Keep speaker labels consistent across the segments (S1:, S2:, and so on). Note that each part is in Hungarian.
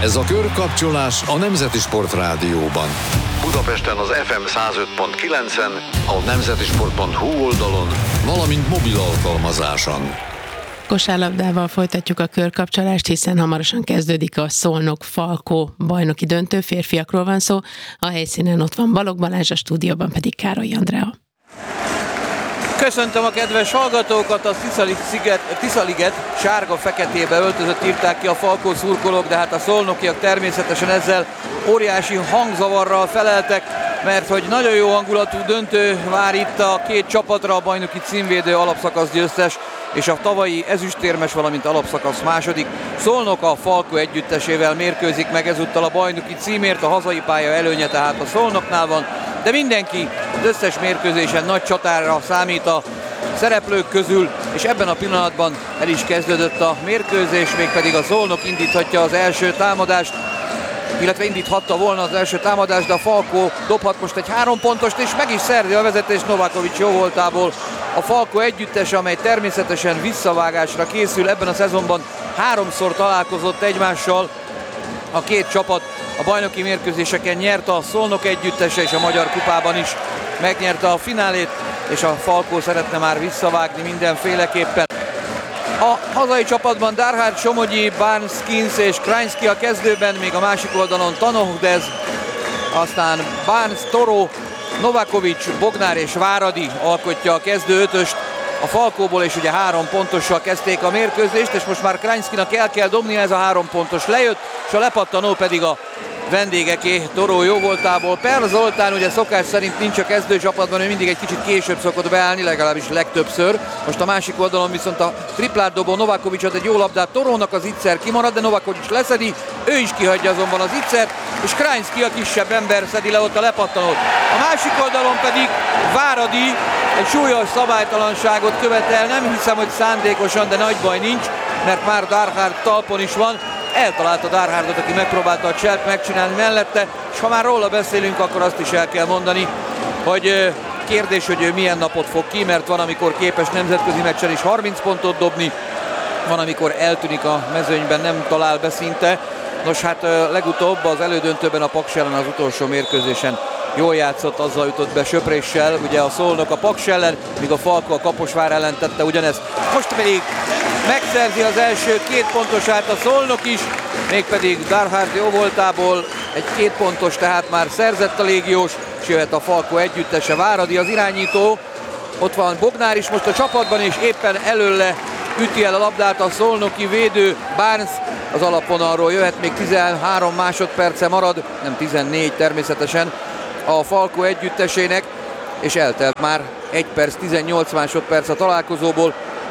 S1: Ez a körkapcsolás a Nemzeti Sport Rádióban. Budapesten az FM 105.9-en, a nemzetisport.hu oldalon, valamint mobil alkalmazáson.
S2: Kosárlabdával folytatjuk a körkapcsolást, hiszen hamarosan kezdődik a Szolnok-Falkó bajnoki döntő, férfiakról van szó. A helyszínen ott van Balogh Balázs, a stúdióban pedig Károly Andrea.
S3: Köszöntöm a kedves hallgatókat, a Tiszaliget sárga-feketébe öltözött írták ki a Falkó szurkolók, de hát a szolnokiak természetesen ezzel óriási hangzavarral feleltek, mert hogy nagyon jó hangulatú döntő vár itt a két csapatra, a bajnoki címvédő alapszakasz győztes és a tavalyi ezüstérmes, valamint alapszakasz második. Szolnok a Falkó együttesével mérkőzik meg ezúttal a bajnoki címért, a hazai pálya előnye tehát a Szolnoknál van, de mindenki az összes mérkőzésen nagy csatára számít a szereplők közül, és ebben a pillanatban el is kezdődött a mérkőzés, mégpedig a Szolnok indíthatja az első támadást, illetve indíthatta volna az első támadást, de a Falkó dobhat most egy 3 pontost, és meg is szerzi a vezetést Novakovics jó voltából. A Falkó együttes, amely természetesen visszavágásra készül, ebben a szezonban 3-szor találkozott egymással. A két csapat a bajnoki mérkőzéseken nyerte, a Szolnok együttese és a Magyar Kupában is megnyerte a finálét, és a Falkó szeretne már visszavágni mindenféleképpen. A hazai csapatban Darhard, Somogyi, Barnes, Skins és Krajinski a kezdőben, még a másik oldalon Tanohdez, aztán Barnes, Toro, Novakovics, Bognár és Váradi alkotja a kezdő ötöst. A Falkóból és ugye 3 pontossal kezdték a mérkőzést, és most már Krajinskinak el kell dobnia, ez a 3 pontos lejött, és a lepattanó pedig a vendégeké Toro jó voltából. Per Zoltán ugye szokás szerint nincs a kezdőcsapatban, ő mindig egy kicsit később szokott beállni, legalábbis legtöbbször. Most a másik oldalon viszont a triplát dobó Novakovics ad egy jó labdát Torónak, az Itzer kimarad, de Novakovics leszedi, ő is kihagyja azonban az Itzert, és Krajinski, a kisebb ember szedi le ott a lepattanót. A másik oldalon pedig Váradi egy súlyos szabálytalanságot követel, nem hiszem, hogy szándékosan, de nagy baj nincs, mert már Darhard talpon is van. Eltalálta Darhardot, aki megpróbálta a cselt megcsinálni mellette, és ha már róla beszélünk, akkor azt is el kell mondani, hogy kérdés, hogy ő milyen napot fog ki, mert van, amikor képes nemzetközi meccsen is 30 pontot dobni, van, amikor eltűnik a mezőnyben, nem talál be szinte. Nos, hát legutóbb az elődöntőben a Paks ellen az utolsó mérkőzésen jól játszott, azzal jutott be söpréssel, ugye a Szolnok a Paks ellen, míg a Falkó a Kaposvár ellen tette ugyanezt. Most pedig megszerzi az első 2 pontosát a Szolnok is, mégpedig Darhard jó voltából egy 2 pontos, tehát már szerzett a légiós, és jöhet a Falkó együttese. Váradi az irányító, ott van Bognár is most a csapatban, és éppen előle üti el a labdát a szolnoki védő Barnes. Az alapvonalról jöhet, még 13 másodperce marad, nem 14 természetesen a Falkó együttesének, és eltelt már 1 perc 18 másodperc a találkozóból.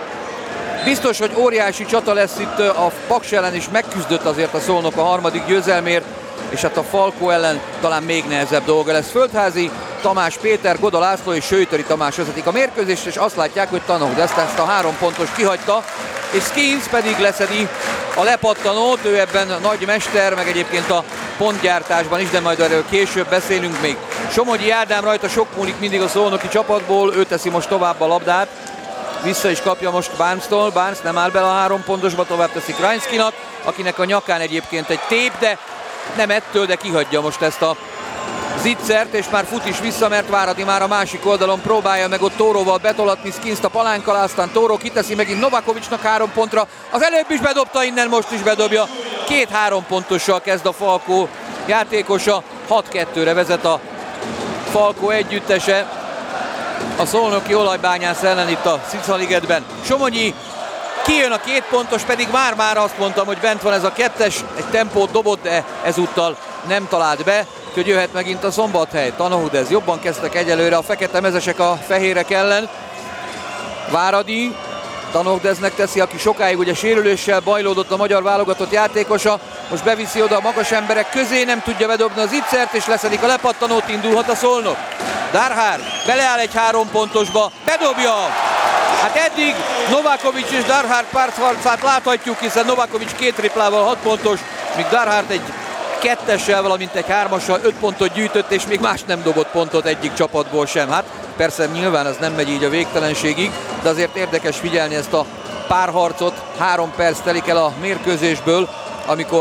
S3: Biztos, hogy óriási csata lesz itt, a Paks ellen is megküzdött azért a Szolnok a harmadik győzelmért, és hát a Falkó ellen talán még nehezebb dolga lesz. Földházi, Tamás Péter, Goda László és Sőtöri Tamás vezetik a mérkőzést, és azt látják, hogy Tanohdez ezt a 3 pontos kihagyta, és Skins pedig leszedi a lepattanót, ő ebben nagy mester, meg egyébként a pontgyártásban is, de majd erről később beszélünk még. Somogyi Ádám, rajta sok múlik mindig a szolnoki csapatból, ő teszi most tovább a labdát, vissza is kapja most Barnes-tól, Barnes nem áll bele a 3 pontosba, tovább teszi Krajinskinak, akinek a nyakán egyébként egy tép, de nem ettől, de kihagyja most ezt a zicsert, és már fut is vissza, mert Váradi már a másik oldalon próbálja meg ott Tóróval betolatni Skinst a palánk alá, aztán Tóró kiteszi megint Novakovicsnak 3 pontra, az előbb is bedobta, innen most is bedobja, 2-3 pontossal kezd a Falkó játékosa, 6-2-re vezet a Falkó együttese a szolnoki olajbányász ellen itt a Tiszaligetben. Somogyi kijön a 2 pontos, pedig már azt mondtam, hogy bent van ez a 2-es, egy tempót dobott, de ezúttal nem talált be, úgyhogy jöhet megint a Szombathely. Tanohdez, jobban kezdtek egyelőre a fekete mezesek a fehérek ellen. Váradi Tanohdeznek teszi, aki sokáig ugye sérüléssel bajlódott a magyar válogatott játékosa, most beviszi oda a magas emberek közé, nem tudja bedobni az ittszert, és leszedik a lepattanót, indulhat a Szolnok. Darhard beleáll egy 3 pontosba, bedobja! Hát eddig Novakovics és Darhard párharcát láthatjuk, hiszen Novakovics 2 triplával 6 pontos, míg Darhard egy 2-essel, valamint egy 3-assal 5 pontot gyűjtött, és még más nem dobott pontot egyik csapatból sem. Hát persze nyilván ez nem megy így a végtelenségig, de azért érdekes figyelni ezt a párharcot. 3 perc telik el a mérkőzésből, amikor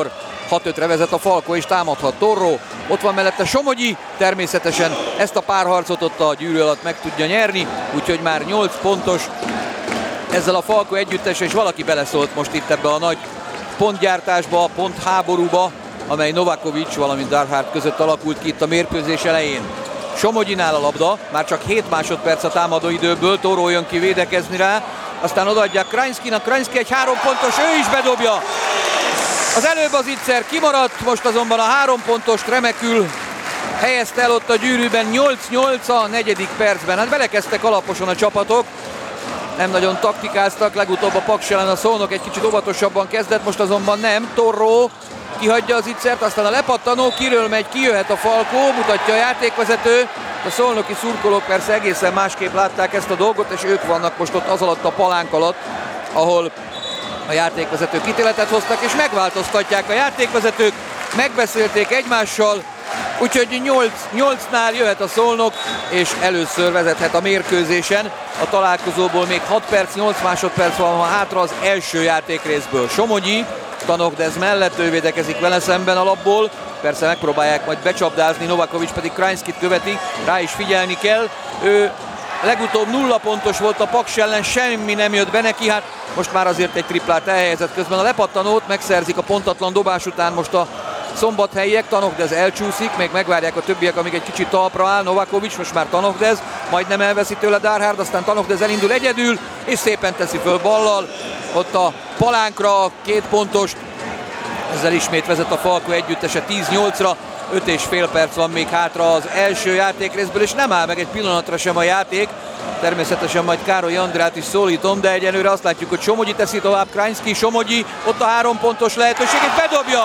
S3: 6-5-re vezet a Falko, és támadhat Torró. Ott van mellette Somogyi, természetesen ezt a párharcot ott a gyűrű alatt meg tudja nyerni, úgyhogy már 8 pontos ezzel a Falko együttes, és valaki beleszólt most itt ebbe a nagy pontgyártásba, pontháborúba, amely Novakovic, valamint Darhard között alakult ki itt a mérkőzés elején. Somogyinál a labda, már csak 7 másodperc a támadó időből, Torró jön ki védekezni rá, aztán odaadják Krajnszkinak, Krajnszki egy 3 pontos, ő is bedobja. Az előbb az Itzer kimaradt, most azonban a 3 pontost remekül helyezte el ott a gyűrűben, 8-8 a 4. percben. Hát belekezdtek alaposan a csapatok, nem nagyon taktikáztak, legutóbb a Paks ellen a Szolnok egy kicsit óvatosabban kezdett, most azonban nem. Torró kihagyja az Itzert, aztán a lepattanó, kiről megy, kijöhet a Falkó, mutatja a játékvezető. A szolnoki szurkolók persze egészen másképp látták ezt a dolgot, és ők vannak most ott az alatt a palánk alatt, ahol a játékvezetők ítéletet hoztak, és megváltoztatják a játékvezetők, megbeszélték egymással, úgyhogy 8-nál jöhet a Szolnok, és először vezethet a mérkőzésen. A találkozóból még 6 perc, 8 másodperc van hátra az első játékrészből. Somogyi, Tanokdez mellett, ő védekezik vele szemben a labból, persze megpróbálják majd becsapdázni, Novakovic pedig Krajnszkit követi, rá is figyelni kell. Ő legutóbb 0 pontos volt a Paks ellen, semmi nem jött be neki, hát most már azért egy triplát elhelyezett, közben a lepattanót megszerzik a pontatlan dobás után most a szombathelyiek. Tanokdez elcsúszik, még megvárják a többiek, amíg egy kicsit talpra áll. Novakovic, most már Tanokdez, majdnem elveszi tőle Darhard, aztán Tanokdez elindul egyedül, és szépen teszi föl ballal ott a palánkra 2 pontost. Ezzel ismét vezet a Falko együttese 10-8-ra, 5,5 perc van még hátra az első játékrészből, és nem áll meg egy pillanatra sem a játék. Természetesen majd Károly Andrát is szólítom, de egyelőre azt látjuk, hogy Somogyi teszi tovább, Krajnszki, Somogyi, ott a 3 pontos lehetőséget bedobja!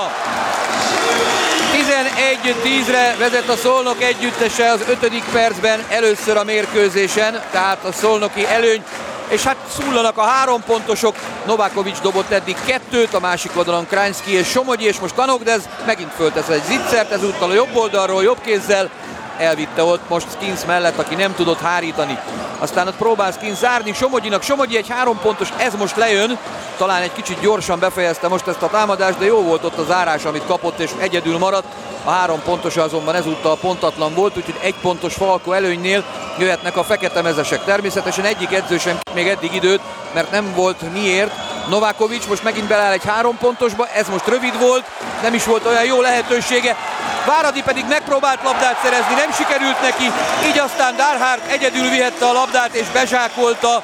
S3: 11-10-re vezet a Szolnok együttese az 5. percben először a mérkőzésen, tehát a szolnoki előny, és hát szullanak a 3 pontosok. Novakovic dobott eddig 2-t, a másik oldalon Krajnszki és Somogyi, és most Tanokdez megint föltesz egy zicsert, ezúttal a jobb oldalról, jobb kézzel, elvitte ott most Skins mellett, aki nem tudott hárítani. Aztán ott próbál Skins zárni Somogyinak, Somogyi egy 3 pontos, ez most lejön, talán egy kicsit gyorsan befejezte most ezt a támadást, de jó volt ott a zárás, amit kapott, és egyedül maradt. A 3 pontosa azonban ezúttal pontatlan volt, úgyhogy 1 pontos Falko előnynél jöhetnek a fekete mezesek. Természetesen egyik edző sem még eddig időt, mert nem volt miért. Novakovic most megint beláll egy 3 pontosba, ez most rövid volt, nem is volt olyan jó lehetősége. Váradi pedig megpróbált labdát szerezni, nem sikerült neki, így aztán Darhard egyedül vihette a labdát és bezsákolta.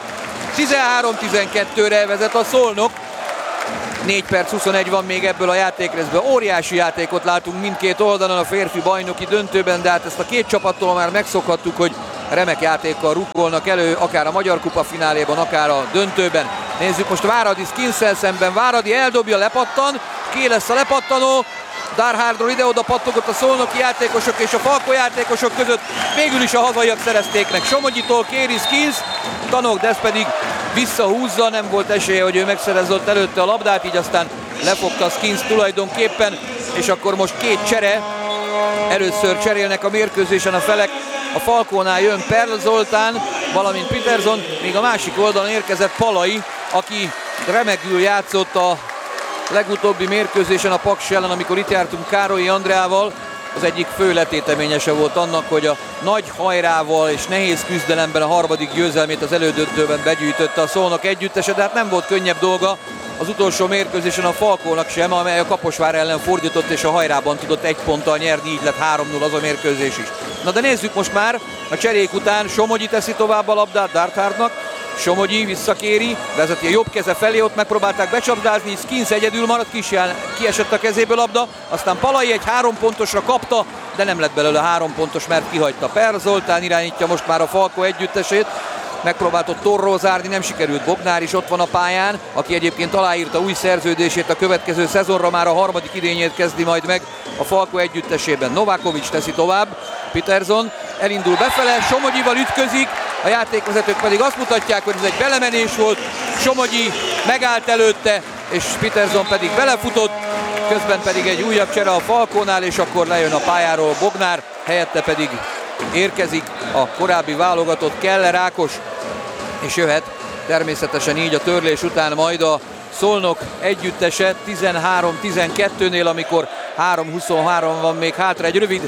S3: 13-12-re vezet a Szolnok. 4 perc 21 van még ebből a játékrészből. Óriási játékot látunk mindkét oldalon a férfi bajnoki döntőben, de hát ezt a két csapattól már megszokhattuk, hogy remek játékkal rukkolnak elő, akár a Magyar Kupa fináléban, akár a döntőben. Nézzük most Váradi Skinssel szemben. Váradi eldobja, lepattan, ki lesz a lepattanó. Darhardról ide-oda pattogott a szolnoki játékosok és a Falko játékosok között. Végül is a hazaiak szerezték meg. Somogyitól kéri Skins, Tanokdez pedig visszahúzza, nem volt esélye, hogy ő megszerezett előtte a labdát, így aztán lefogta Skins tulajdonképpen, és akkor most 2 csere. Először cserélnek a mérkőzésen a felek. A Falkónál jön Perl Zoltán, valamint Peterson, még a másik oldalon érkezett Palai, aki remekül játszott a legutóbbi mérkőzésen a Paks ellen, amikor itt jártunk Károlyi Andreával. Az egyik fő letéteményese volt annak, hogy a nagy hajrával és nehéz küzdelemben a harmadik győzelmét az elődöntőben begyűjtötte a Szolnok együttese, de hát nem volt könnyebb dolga az utolsó mérkőzésen a Falkónak sem, amely a Kaposvár ellen fordított és a hajrában tudott 1 ponttal nyerni, így lett 3-0 az a mérkőzés is. Na de nézzük most már, a cserék után Somogyi teszi tovább a labdát Darhardnak, Somogyi visszakéri, vezeti a jobb keze felé, ott megpróbálták becsapdázni, Skins egyedül maradt, kiesett a kezéből labda, aztán Palai egy 3 pontosra kapta, de nem lett belőle 3 pontos, mert kihagyta. Perl Zoltán irányítja most már a Falko együttesét, megpróbált ott Torró zárni, nem sikerült. Bognár is ott van a pályán, aki egyébként aláírta új szerződését a következő szezonra, már a harmadik idényét kezdi majd meg a Falko együttesében. Novakovic teszi tovább, Peterson elindul befele, Somogyival ütközik, a játékvezetők pedig azt mutatják, hogy ez egy belemenés volt, Somogyi megállt előtte, és Peterson pedig belefutott, közben pedig egy újabb csere a Falkónál, és akkor lejön a pályáról Bognár, helyette pedig érkezik a korábbi válogatott Keller Ákos, és jöhet természetesen így a törlés után majd a Szolnok együttese 13-12-nél, amikor 3-23 van még hátra. Egy rövid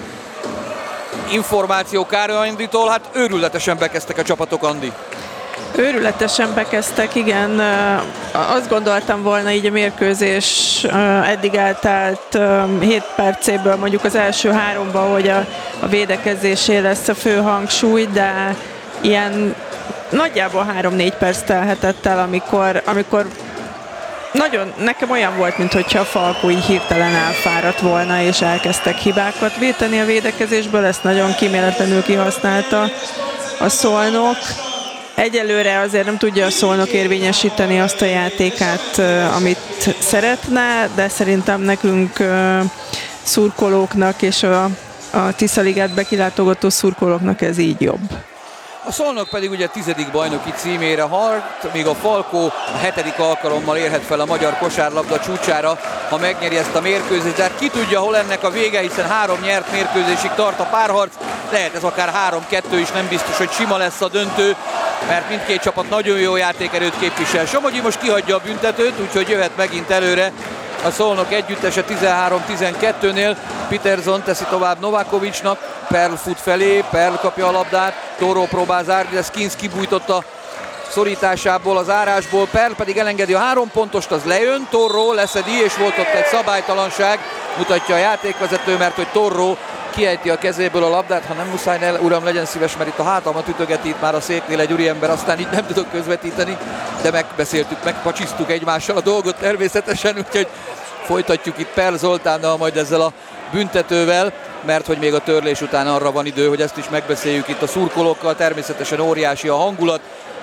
S3: információ Károly Anditól, hát őrületesen bekezdtek a csapatok, Andi.
S4: Őrületesen bekezdtek, igen. Azt gondoltam volna így a mérkőzés eddig eltelt 7 percéből mondjuk az első 3-ban, hogy a védekezésé lesz a fő hangsúly, de ilyen nagyjából 3-4 perc telhetett el, amikor nagyon, nekem olyan volt, mintha a Falkó így hirtelen elfáradt volna, és elkezdtek hibákat véteni a védekezésből, ezt nagyon kíméletlenül kihasználta a Szolnok. Egyelőre azért nem tudja a Szolnok érvényesíteni azt a játékát, amit szeretne, de szerintem nekünk szurkolóknak és a Tiszaligát kilátogató szurkolóknak ez így jobb.
S3: A Szolnok pedig ugye 10. bajnoki címére hart, míg a Falkó a 7. alkalommal érhet fel a magyar kosárlabda csúcsára, ha megnyeri ezt a mérkőzést. De hát ki tudja, hol ennek a vége, hiszen 3 nyert mérkőzésig tart a párharc. Lehet ez akár 3-2 is, nem biztos, hogy sima lesz a döntő, mert mindkét csapat nagyon jó játékerőt képvisel. Somogyi most kihagyja a büntetőt, úgyhogy jöhet megint előre a Szolnok együttese 13-12-nél. Peterson teszi tovább Novakovicsnak, Perl fut felé, Perl kapja a labdát, Torró próbál zárni, de Skins kibújtotta szorításából, az árásból, Perl pedig elengedi a 3 pontost, az lejön, Torró leszedi, és volt ott egy szabálytalanság, mutatja a játékvezető, mert hogy Torró kiejti a kezéből a labdát, ha nem muszáj, uram, legyen szíves, mert itt a hátamat ütögeti itt már a széknél egy úriember, aztán így nem tudok közvetíteni, de megbeszéltük, megpacsisztuk egymással a dolgot természetesen, úgyhogy folytatjuk itt Perl Zoltánnal majd ezzel a büntetővel, mert hogy még a törlés után arra van idő, hogy ezt is megbeszéljük itt a szurkolókkal. Természetesen óriási a hangulat,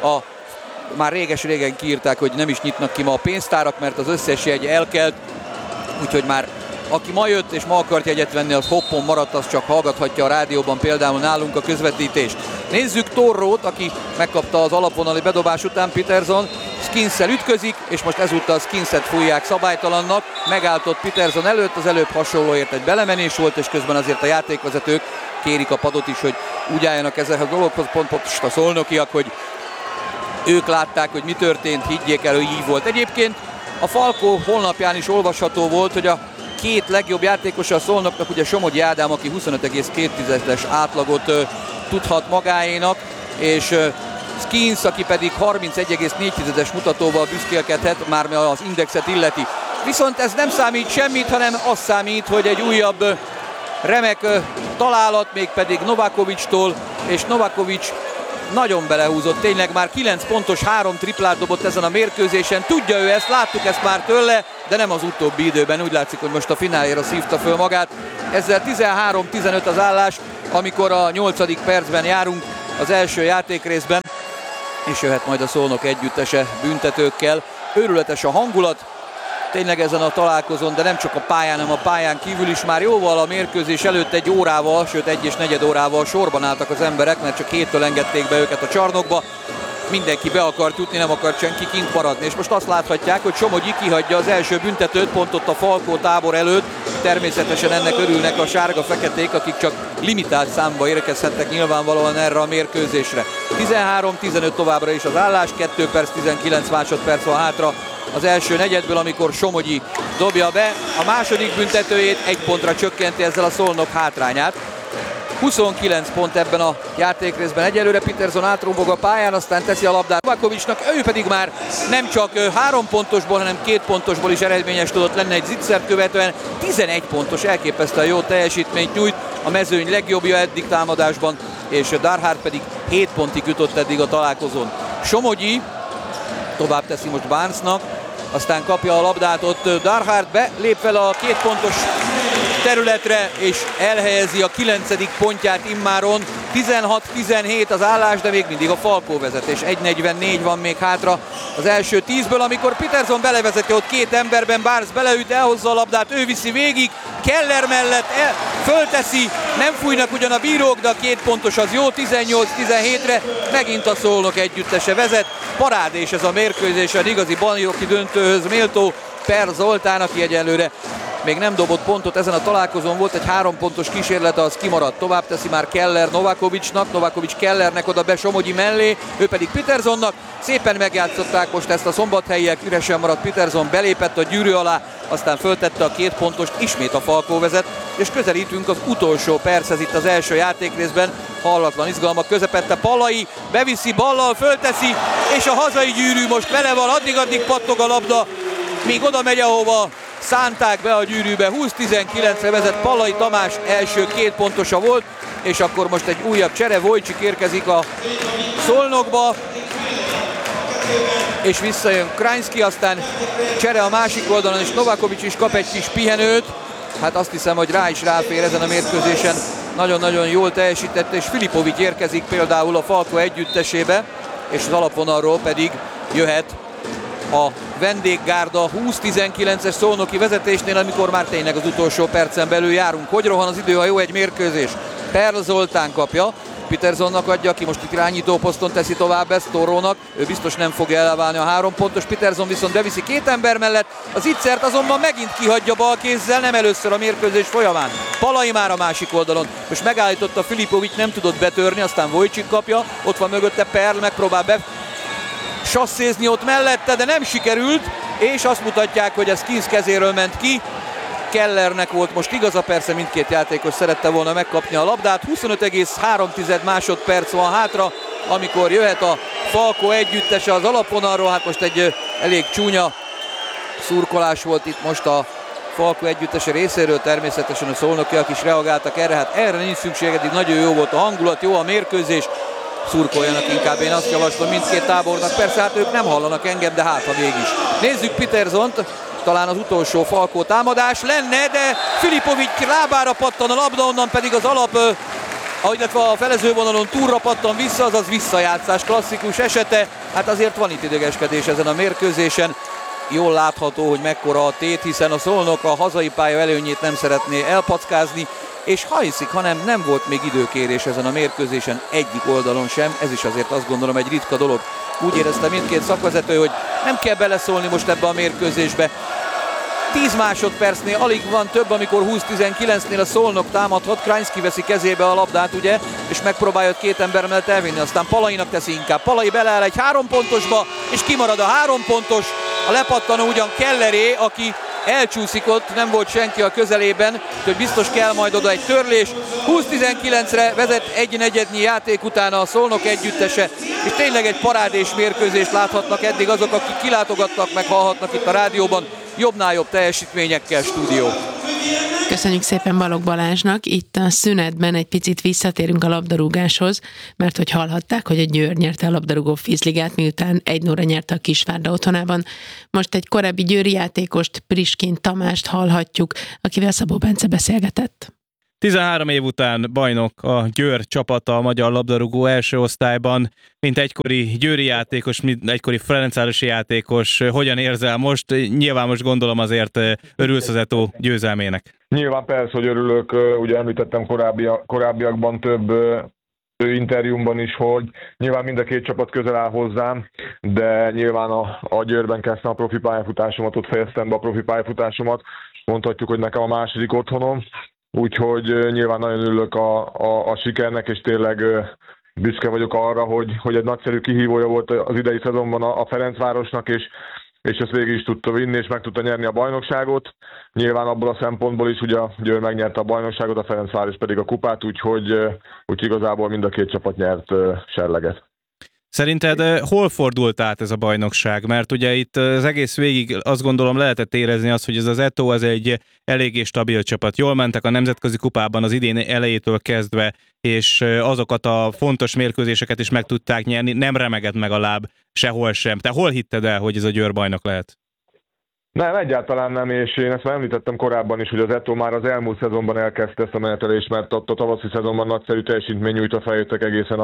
S3: már réges-régen kiírták, hogy nem is nyitnak ki ma a pénztárak, mert az összes jegy elkelt, úgyhogy már aki ma jött és ma akart jegyet venni, az hoppon maradt, az csak hallgathatja a rádióban például nálunk a közvetítést. Nézzük Torrót, aki megkapta az alapvonali bedobás után, Peterson Skinssel ütközik, és most ezúttal Skinset fújják szabálytalannak. Megállt ott Peterson előtt, az előbb hasonlóért egy belemenés volt, és közben azért a játékvezetők kérik a padot is, hogy úgy álljanak ezekhez a dologhoz, pont a szolnokiak, hogy ők látták, hogy mi történt, higgyék el, hogy így volt. Egyébként a Falkó honlapján is olvasható volt, hogy a 2 legjobb játékosa a Szolnoknak, ugye Somogyi Ádám, aki 25,2-es átlagot tudhat magáénak, és Skins, aki pedig 31,4-es mutatóval büszkélkedhet, már az indexet illeti. Viszont ez nem számít semmit, hanem az számít, hogy egy újabb remek találat, mégpedig Novakovicstól, és Novakovics nagyon belehúzott, tényleg már 9 pontos, 3 triplát dobott ezen a mérkőzésen. Tudja ő ezt, láttuk ezt már tőle, de nem az utóbbi időben. Úgy látszik, hogy most a fináléra szívta föl magát. Ezzel 13-15 az állás, amikor a 8. percben járunk az első játékrészben, és jöhet majd a Szolnok együttese büntetőkkel. Őrületes a hangulat, tényleg ezen a találkozón, de nem csak a pályán, hanem a pályán kívül is. Már jóval a mérkőzés előtt 1 órával, sőt 1,4 órával sorban álltak az emberek, mert csak 7-től engedték be őket a csarnokba. Mindenki be akart jutni, nem akart senki kint maradni. És most azt láthatják, hogy Somogyi kihagyja az első büntetőt pont ott a Falkó tábor előtt. Természetesen ennek örülnek a sárga-feketék, akik csak limitált számba érkezhettek nyilvánvalóan erre a mérkőzésre. 13-15 továbbra is az állás, 2 perc 19 másodperc van hátra az első negyedből, amikor Somogyi dobja be a második büntetőjét, 1 pontra csökkenti ezzel a Szolnok hátrányát. 29 pont ebben a játékrészben egyelőre. Peterson átrombog a pályán, aztán teszi a labdát Novakovicsnak, ő pedig már nem csak 3 pontosból, hanem 2 pontosból is eredményes tudott lenni egy zicsert követően. 11 pontos, elképesztően jó teljesítményt nyújt, a mezőny legjobbja eddig támadásban, és Darhard pedig 7 pontig jutott eddig a találkozón. Somogyi tovább teszi most Barnesnak, aztán kapja a labdát ott Darhard, belép fel a 2 pontos területre, és elhelyezi a 9. pontját immáron. 16-17 az állás, de még mindig a Falkó vezetés. 1:44 van még hátra az első 10-ből, amikor Peterson belevezeti ott 2 emberben, Barnes beleüt, elhozza a labdát, ő viszi végig, Keller mellett fölteszi, nem fújnak ugyan a bírók, de a 2 pontos az jó, 18-17-re, megint a Szolnok együttese vezet. Parádés ez a mérkőzésen, igazi bajnoki döntőhöz méltó. Perl Zoltán, aki egyelőre még nem dobott pontot ezen a találkozón, volt egy 3 pontos kísérlete, az kimaradt. Tovább teszi már Keller Novakovicsnak, Novakovics Kellernek oda be Somogyi mellé, ő pedig Petersonnak. Szépen megjátszották most ezt a szombathelyiek, üresen maradt Peterson, belépett a gyűrű alá, aztán föltette a 2 pontost, ismét a Falkó vezet, és közelítünk az utolsó perchez itt az első játékrészben. Hallatlan izgalmak közepette, Pallai beviszi, ballal fölteszi, és a hazai gyűrű most vele van, addig pattog a labda, míg oda megy, ahova szánták be a gyűrűbe. 20-19-re vezet Pallai Tamás, első 2 pontosa volt, és akkor most egy újabb csere, Vojcsik érkezik a Szolnokba, és visszajön Krajnszky, aztán csere a másik oldalon, és Novakovics is kap egy kis pihenőt. Hát azt hiszem, hogy rá is ráfér ezen a mérkőzésen. Nagyon-nagyon jól teljesítette, és Filipovics érkezik például a Falkó együttesébe, és az alapvonalról pedig jöhet a vendéggárda 20-19-es szolnoki vezetésnél, amikor már tényleg az utolsó percen belül járunk. Hogy rohan az idő, ha jó egy mérkőzés? Perl Zoltán kapja, Petersonnak adja, aki most itt irányító poszton teszi tovább ezt Torrónak, ő biztos nem fogja elválni a 3 pontos, Peterson viszont beviszi 2 ember mellett, az Itzert azonban megint kihagyja bal kézzel, nem először a mérkőzés folyamán. Pallai már a másik oldalon, most megállította Filipovics, nem tudott betörni, aztán Vojcsik kapja, ott van mögötte Perl, megpróbál sasszézni ott mellette, de nem sikerült, és azt mutatják, hogy ez Kinsz kezéről ment ki. Kellernek volt most igaza, persze mindkét játékos szerette volna megkapni a labdát. 25,3 másodperc van hátra, amikor jöhet a Falkó együttese az alapvonalról. Hát most egy elég csúnya szurkolás volt itt most a Falkó együttese részéről, természetesen a szolnokiak is reagáltak erre, hát erre nincs szükség, eddig nagyon jó volt a hangulat, jó a mérkőzés. Szurkoljanak inkább, én azt javaslom mindkét tábornak, persze hát ők nem hallanak engem, de hát ha mégis. Nézzük Petersont, talán az utolsó Falkó támadás lenne, de Filipovics lábára pattan a labda, onnan pedig az alap, illetve a felezővonalon túlra pattan vissza, azaz visszajátszás klasszikus esete. Hát azért van itt idegeskedés ezen a mérkőzésen. Jól látható, hogy mekkora a tét, hiszen a Szolnok a hazai pálya előnyét nem szeretné elpackázni, és ha hiszik, hanem nem volt még időkérés ezen a mérkőzésen egyik oldalon sem, ez is azért azt gondolom egy ritka dolog. Úgy érezte mindkét szakvezető, hogy nem kell beleszólni most ebbe a mérkőzésbe. 10 másodpercnél alig van több, amikor 20-19-nél a Szolnok támadhat, Krajnszky veszi kezébe a labdát, ugye, és megpróbálja 2 ember mellett elvinni, aztán Palainak teszi inkább. Pallai beleáll egy 3 pontosba, és kimarad a 3 pontos, a lepattanó ugyan Kelleré, aki elcsúszik ott, nem volt senki a közelében, hogy biztos kell majd oda egy törlés. 20-19-re vezet egy negyednyi játék utána a Szolnok együttese, és tényleg egy parádés mérkőzést láthatnak eddig azok, akik kilátogatnak, meg hallhatnak itt a rádióban, jobbnál jobb teljesítményekkel, stúdió.
S2: Köszönjük szépen Balogh Balázsnak. Itt a szünetben egy picit visszatérünk a labdarúgáshoz, mert hogy hallhatták, hogy a Győr nyerte a labdarúgó Fizligát, miután 1-0-ra nyerte a Kisvárda otthonában. Most egy korábbi győri játékost, Priskin Tamást hallhatjuk, akivel Szabó Bence beszélgetett.
S5: 13 év után bajnok a Győr csapata a magyar labdarúgó első osztályban, mint egykori győri játékos, mint egykori ferencvárosi játékos, hogyan érzel most? Nyilván most gondolom azért örülsz az Eto győzelmének.
S6: Nyilván persze, hogy örülök, ugye említettem korábbiakban több interjúmban is, hogy nyilván mind a két csapat közel áll hozzám, de nyilván a Győrben kezdtem a profi pályafutásomat, ott fejeztem be a profi pályafutásomat, mondhatjuk, hogy nekem a második otthonom. Úgyhogy nyilván nagyon örülök a sikernek, és tényleg büszke vagyok arra, hogy egy nagyszerű kihívója volt az idei szezonban a Ferencvárosnak, és ezt végig is tudta vinni, és meg tudta nyerni a bajnokságot. Nyilván abból a szempontból is, ugye a Győr megnyerte a bajnokságot, a Ferencváros pedig a kupát, úgyhogy igazából mind a két csapat nyert serleget.
S5: Szerinted hol fordult át ez a bajnokság? Mert ugye itt az egész végig azt gondolom lehetett érezni azt, hogy ez az Eto ez egy eléggé stabil csapat. Jól mentek a nemzetközi kupában az idén elejétől kezdve, és azokat a fontos mérkőzéseket is meg tudták nyerni, nem remegett meg a láb sehol sem. Te hol hitted el, hogy ez a Győr bajnok lehet?
S6: Nem, egyáltalán nem, és én ezt már említettem korábban is, hogy az Eto már az elmúlt szezonban elkezdte ezt a menetelést, mert ott a tavaszi szezonban nagyszerű teljesítmény nyújtva, feljöttek egészen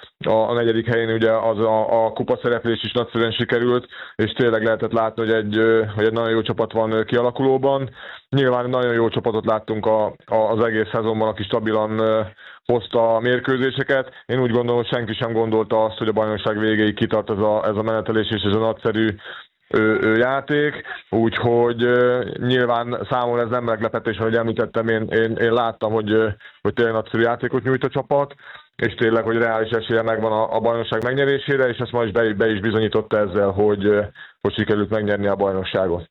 S6: a 4. helyén, ugye az a kupa szereplés is nagyszerűen sikerült, és tényleg lehetett látni, hogy egy nagyon jó csapat van kialakulóban. Nyilván nagyon jó csapatot láttunk az egész szezonban, aki stabilan hozta a mérkőzéseket. Én úgy gondolom, hogy senki sem gondolta azt, hogy a bajnokság végéig kitart ez a menetelés, és ez a nagyszerű játék, úgyhogy nyilván számomra ez nem meglepetés, ahogy említettem, én láttam, hogy tényleg nagyszerű játékot nyújt a csapat, és tényleg, hogy reális esélye megvan a bajnokság megnyerésére, és ezt ma is be is bizonyította ezzel, hogy sikerült megnyerni a bajnokságot.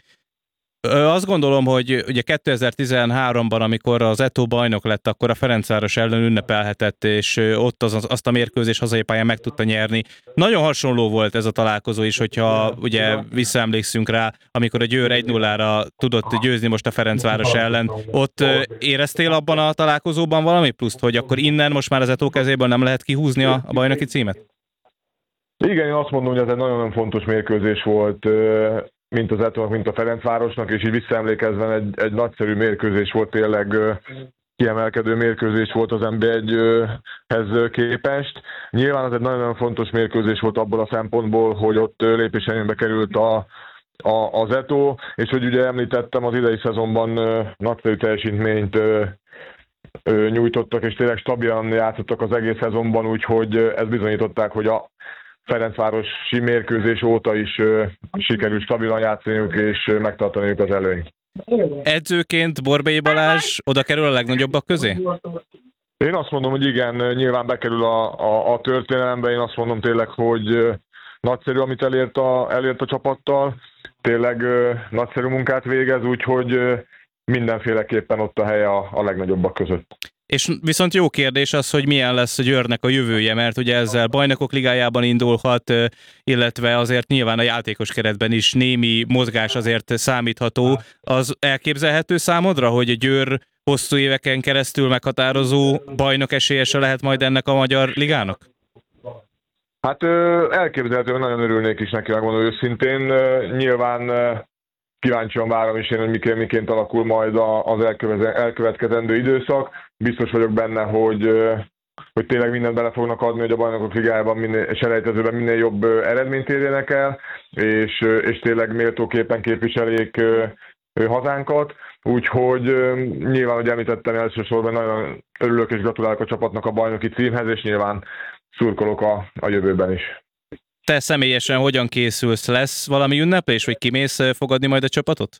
S5: Azt gondolom, hogy ugye 2013-ban, amikor az Eto bajnok lett, akkor a Ferencváros ellen ünnepelhetett, és ott azt a mérkőzést hazai pályán meg tudta nyerni. Nagyon hasonló volt ez a találkozó is, hogyha ugye visszaemlékszünk rá, amikor a Győr 1-0-ra tudott győzni most a Ferencváros ellen. Ott éreztél abban a találkozóban valami pluszt, hogy akkor innen most már az Eto kezéből nem lehet kihúzni a bajnoki címet?
S6: Igen, én azt mondom, hogy ez egy nagyon fontos mérkőzés volt, mint az Etónak, mint a Ferencvárosnak, és így visszaemlékezve egy nagyszerű mérkőzés volt, tényleg kiemelkedő mérkőzés volt az NB1-hez képest. Nyilván ez egy nagyon fontos mérkőzés volt abból a szempontból, hogy ott lépéselőnybe került az Eto, és hogy ugye említettem, az idei szezonban nagyszerű teljesítményt nyújtottak, és tényleg stabilan játszottak az egész szezonban, úgyhogy ezt bizonyították, hogy a Ferencvárosi mérkőzés óta is sikerült stabilan játszaniuk és megtartaniuk az előnyt.
S5: Edzőként Borbély Balázs oda kerül a legnagyobbak közé?
S6: Én azt mondom, hogy igen, nyilván bekerül a történelembe. Én azt mondom tényleg, hogy nagyszerű, amit elért a csapattal. Tényleg nagyszerű munkát végez, úgyhogy mindenféleképpen ott a helye a legnagyobbak között.
S5: És viszont jó kérdés az, hogy milyen lesz a Győrnek a jövője, mert ugye ezzel Bajnokok Ligájában indulhat, illetve azért nyilván a játékos keretben is némi mozgás azért számítható. Az elképzelhető számodra, hogy a Győr hosszú éveken keresztül meghatározó bajnok esélyese lehet majd ennek a magyar ligának?
S6: Hát elképzelhető, nagyon örülnék is neki, megmondom őszintén. Nyilván kíváncsian várom is én, hogy miként alakul majd az elkövetkezendő időszak. Biztos vagyok benne, hogy tényleg mindent bele fognak adni, hogy a Bajnokok Ligájában, selejtezőben minél jobb eredményt érjenek el, és tényleg méltóképpen képviseljék hazánkat. Úgyhogy nyilván, hogy említettem, elsősorban nagyon örülök és gratulálok a csapatnak a bajnoki címhez, és nyilván szurkolok a jövőben is.
S5: Te személyesen hogyan készülsz? Lesz valami ünneplés, vagy kimész fogadni majd a csapatot?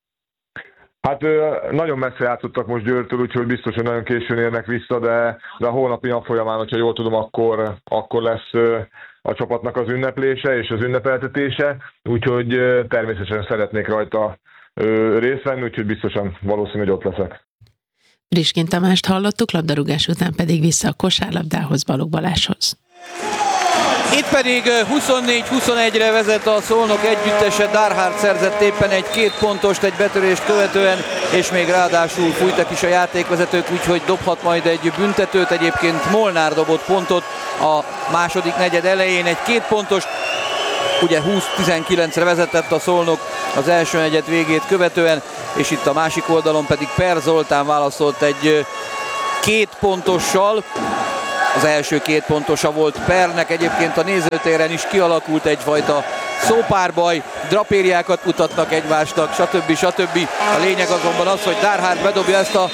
S6: Hát nagyon messze játszottak most Győrtől, úgyhogy biztos, hogy nagyon későn érnek vissza, de a holnapi nap folyamán, hogyha jól tudom, akkor lesz a csapatnak az ünneplése és az ünnepeltetése, úgyhogy természetesen szeretnék rajta részt venni, úgyhogy biztosan valószínű, hogy ott leszek.
S2: Riskin Tamást hallottuk, labdarúgás után pedig vissza a kosárlabdához, Balogh Balázshoz.
S3: Itt pedig 24-21-re vezet a Szolnok együttese, Darhard szerzett éppen egy 2 pontost egy betörést követően, és még ráadásul fújtak is a játékvezetők, úgyhogy dobhat majd egy büntetőt. Egyébként Molnár dobott pontot a második negyed elején, egy 2 pontost, ugye 20-19-re vezetett a Szolnok az első negyed végét követően, és itt a másik oldalon pedig Per Zoltán válaszolt egy 2 pontossal. Az első 2 pontosa volt Pernek, egyébként a nézőtéren is kialakult egyfajta szópárbaj, drapériákat mutatnak egymásnak, stb. A lényeg azonban az, hogy Darhard bedobja ezt a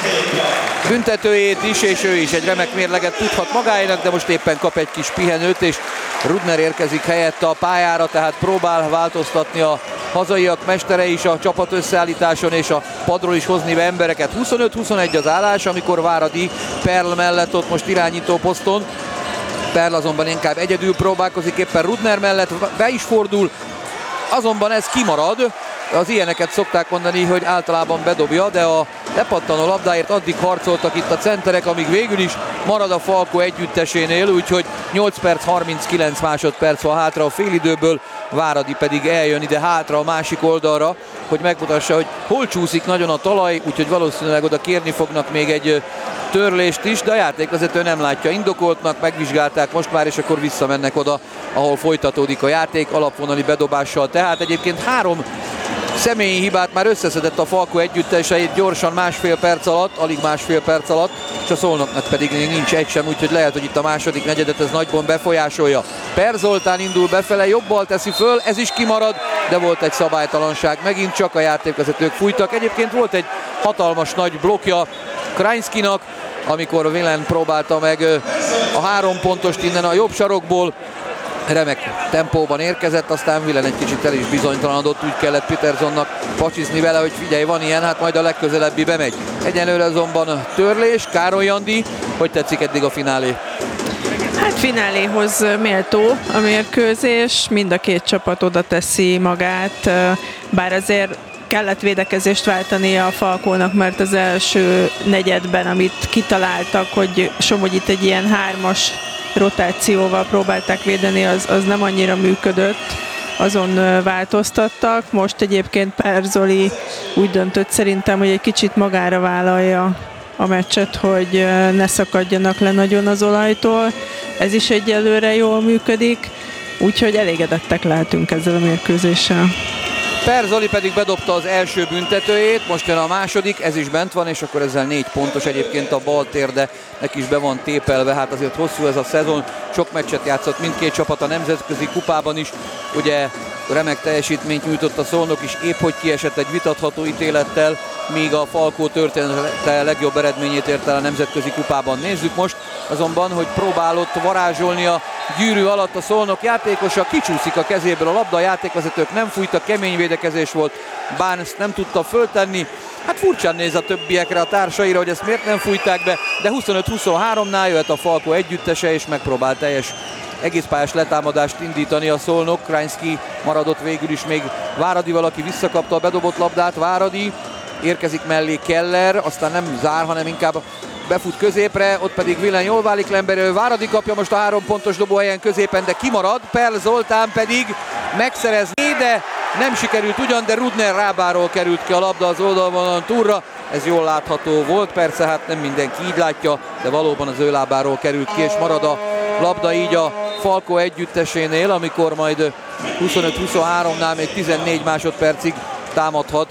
S3: büntetőjét is, és ő is egy remek mérleget tudhat magáénak, de most éppen kap egy kis pihenőt, és Rudner érkezik helyette a pályára, tehát próbál változtatni a hazaiak mestere is a csapat összeállításon, és a padról is hozni be embereket. 25-21 az állás, amikor Váradi Perl mellett ott most irányító poszton. Perl azonban inkább egyedül próbálkozik, éppen Rudner mellett be is fordul, azonban ez kimarad. Az ilyeneket szokták mondani, hogy általában bedobja, de a lepattanó labdáért addig harcoltak itt a centerek, amíg végül is marad a Falko együttesénél, úgyhogy 8 perc 39 másodperc van hátra a félidőből, Váradi pedig eljön ide hátra a másik oldalra, hogy megmutassa, hogy hol csúszik nagyon a talaj, úgyhogy valószínűleg oda kérni fognak még egy törlést is, de a játékvezető nem látja indokoltnak, megvizsgálták most már, és akkor visszamennek oda, ahol folytatódik a játék, alapvonali bedobással. Tehát egyébként 3 személyi hibát már összeszedett a Falko együtteseit gyorsan másfél perc alatt, alig másfél perc alatt, és a Szolnoknak pedig nincs egy sem, úgyhogy lehet, hogy itt a második negyedet ez nagyban befolyásolja. Per Zoltán indul befele, jobbal teszi föl, ez is kimarad, de volt egy szabálytalanság, megint csak a játékvezetők fújtak. Egyébként volt egy hatalmas nagy blokkja Krajnszkinak, amikor Vélen próbálta meg a 3 pontost innen a jobb sarokból, remek tempóban érkezett, aztán Willen egy kicsit el is bizonytalanodott, úgy kellett Petersonnak pacsizni vele, hogy figyelj, van ilyen, hát majd a legközelebbi bemegy. Egyelőre azonban törlés. Károly Andi, hogy tetszik eddig a finálé?
S4: Hát fináléhoz méltó a mérkőzés, mind a két csapat oda teszi magát, bár azért kellett védekezést váltania a Falkónak, mert az első negyedben, amit kitaláltak, hogy Somogyit egy ilyen 3-as rotációval próbálták védeni, az nem annyira működött, azon változtattak. Most egyébként Perzoli úgy döntött szerintem, hogy egy kicsit magára vállalja a meccset, hogy ne szakadjanak le nagyon az olajtól. Ez is egyelőre jól működik, úgyhogy elégedettek lehetünk ezzel a mérkőzéssel.
S3: Perzoli pedig bedobta az első büntetőjét, most jön a második, ez is bent van, és akkor ezzel 4 pontos. Egyébként a bal térde neki is be van tépelve, hát azért hosszú ez a szezon, sok meccset játszott mindkét csapat a nemzetközi kupában is, ugye remek teljesítményt nyújtott a Szolnok is, épp hogy kiesett egy vitatható ítélettel, míg a Falkó története legjobb eredményét ért el a nemzetközi kupában. Nézzük most azonban, hogy próbálott varázsolni a gyűrű alatt a Szolnok játékosa, kicsúszik a kezéből a labda, a játékvezetők nem fújtak, kemény védekezés volt, Barnes nem tudta föltenni, hát furcsán néz a többiekre, a társaira, hogy ezt miért nem fújták be, de 25-23-nál jöhet a Falkó együttese, és megpróbál teljes egészpályás letámadást indítani a Szolnok. Krajinski maradott végül is még Váradival, aki visszakapta a bedobott labdát. Váradi érkezik mellé Keller, aztán nem zár, hanem inkább befut középre, ott pedig Willen jól válik Lemberő. Váradi kapja most a 3 pontos dobóhelyen középen, de kimarad. Perl Zoltán pedig megszerezni, de nem sikerült ugyan, de Rudner lábáról került ki a labda az oldalvonalon túlra. Ez jól látható volt, persze hát nem mindenki így látja, de valóban az ő lábáról került ki, és marad a labda így a Falkó együttesénél, amikor majd 25-23-nál még 14 másodpercig támadhat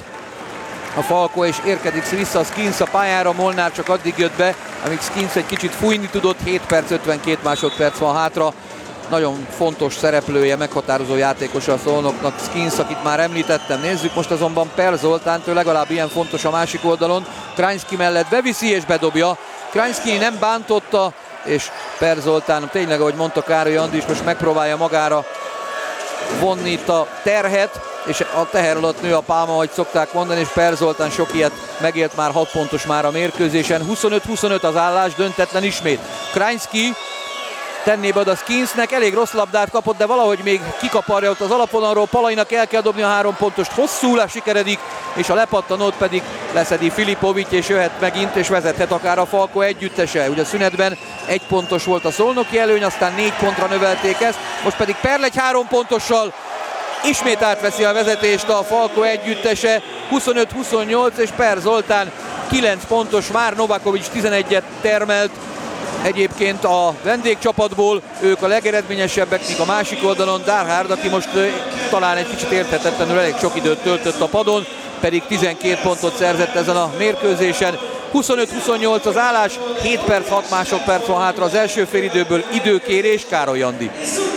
S3: a Falkó, és érkezik vissza Skins a pályára. Molnár csak addig jött be, amíg Skins egy kicsit fújni tudott, 7 perc 52 másodperc van hátra. Nagyon fontos szereplője, meghatározó játékosa a Szolnoknak Skins, akit már említettem. Nézzük most azonban Perl Zoltánt, ő legalább ilyen fontos a másik oldalon. Krajinski mellett beviszi és bedobja. Krajinski nem bántotta, és Perl Zoltán tényleg, ahogy mondta Károly Andi is, most megpróbálja magára vonni itt a terhet, és a teher alatt nő a pálma, ahogy szokták mondani, és Perl Zoltán sok ilyet megélt már, 6 pontos már a mérkőzésen. 25-25 az állás, döntetlen ismét. Krajinski tenné be oda Skinsnek, elég rossz labdát kapott, de valahogy még kikaparja ott az alapvonalról. Palainak el kell dobni a 3 pontost, hosszúra sikeredik, és a lepattanót pedig leszedi Filipovics, és jöhet megint, és vezethet akár a Falkó együttese. Ugye a szünetben 1 pontos volt a szolnoki előny, aztán 4 pontra növelték ezt, most pedig Perl egy 3 pontossal ismét átveszi a vezetést a Falkó együttese. 25-28, és Perl Zoltán 9 pontos, már Novakovics 11-et termelt. Egyébként a vendégcsapatból ők a legeredményesebbek, míg a másik oldalon Darhard, aki most talán egy kicsit érthetetlenül elég sok időt töltött a padon, pedig 12 pontot szerzett ezen a mérkőzésen. 25-28 az állás, 7 perc 6 másodperc van hátra az első félidőből, időkérés, Károly Andi.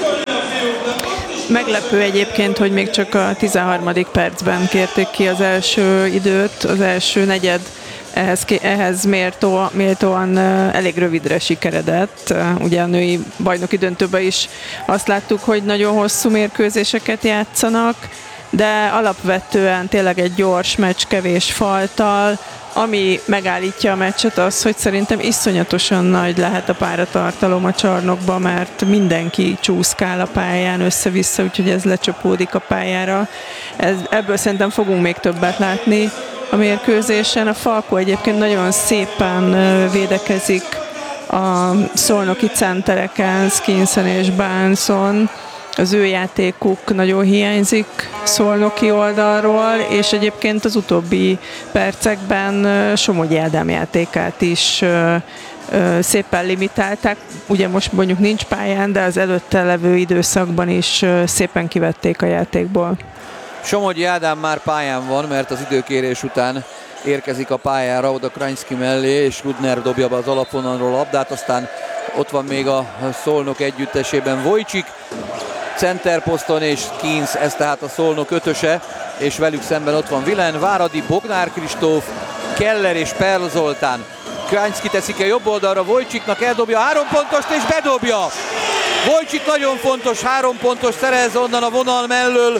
S4: Meglepő egyébként, hogy még csak a 13. percben kérték ki az első időt, az első negyed ehhez méltóan elég rövidre sikeredett. Ugye a női bajnoki döntőben is azt láttuk, hogy nagyon hosszú mérkőzéseket játszanak, de alapvetően tényleg egy gyors meccs, kevés falttal. Ami megállítja a meccset az, hogy szerintem iszonyatosan nagy lehet a páratartalom a csarnokban, mert mindenki csúszkál a pályán össze-vissza, úgyhogy ez lecsapódik a pályára. Ebből szerintem fogunk még többet látni a mérkőzésen. A Falkó egyébként nagyon szépen védekezik a szolnoki centereken, Skinson és Barneson. Az ő játékuk nagyon hiányzik szolnoki oldalról, és egyébként az utóbbi percekben Somogyi Ádám játékát is szépen limitálták. Ugye most mondjuk nincs pályán, de az előtte levő időszakban is szépen kivették a játékból.
S3: Somogyi Ádám már pályán van, mert az időkérés után érkezik a pályára oda Krajinski mellé, és Rudner dobja be az alapvonalról a labdát, aztán ott van még a Szolnok együttesében Vojcsik, centerposzton, és Skins, ez tehát a Szolnok ötöse, és velük szemben ott van Willen, Váradi, Bognár Kristóf, Keller és Perl Zoltán. Krajinski teszik el jobb oldalra, Vojcsiknak eldobja a 3 pontost, és bedobja! Vojcsit nagyon fontos, 3 pontos szerez onnan a vonal mellől.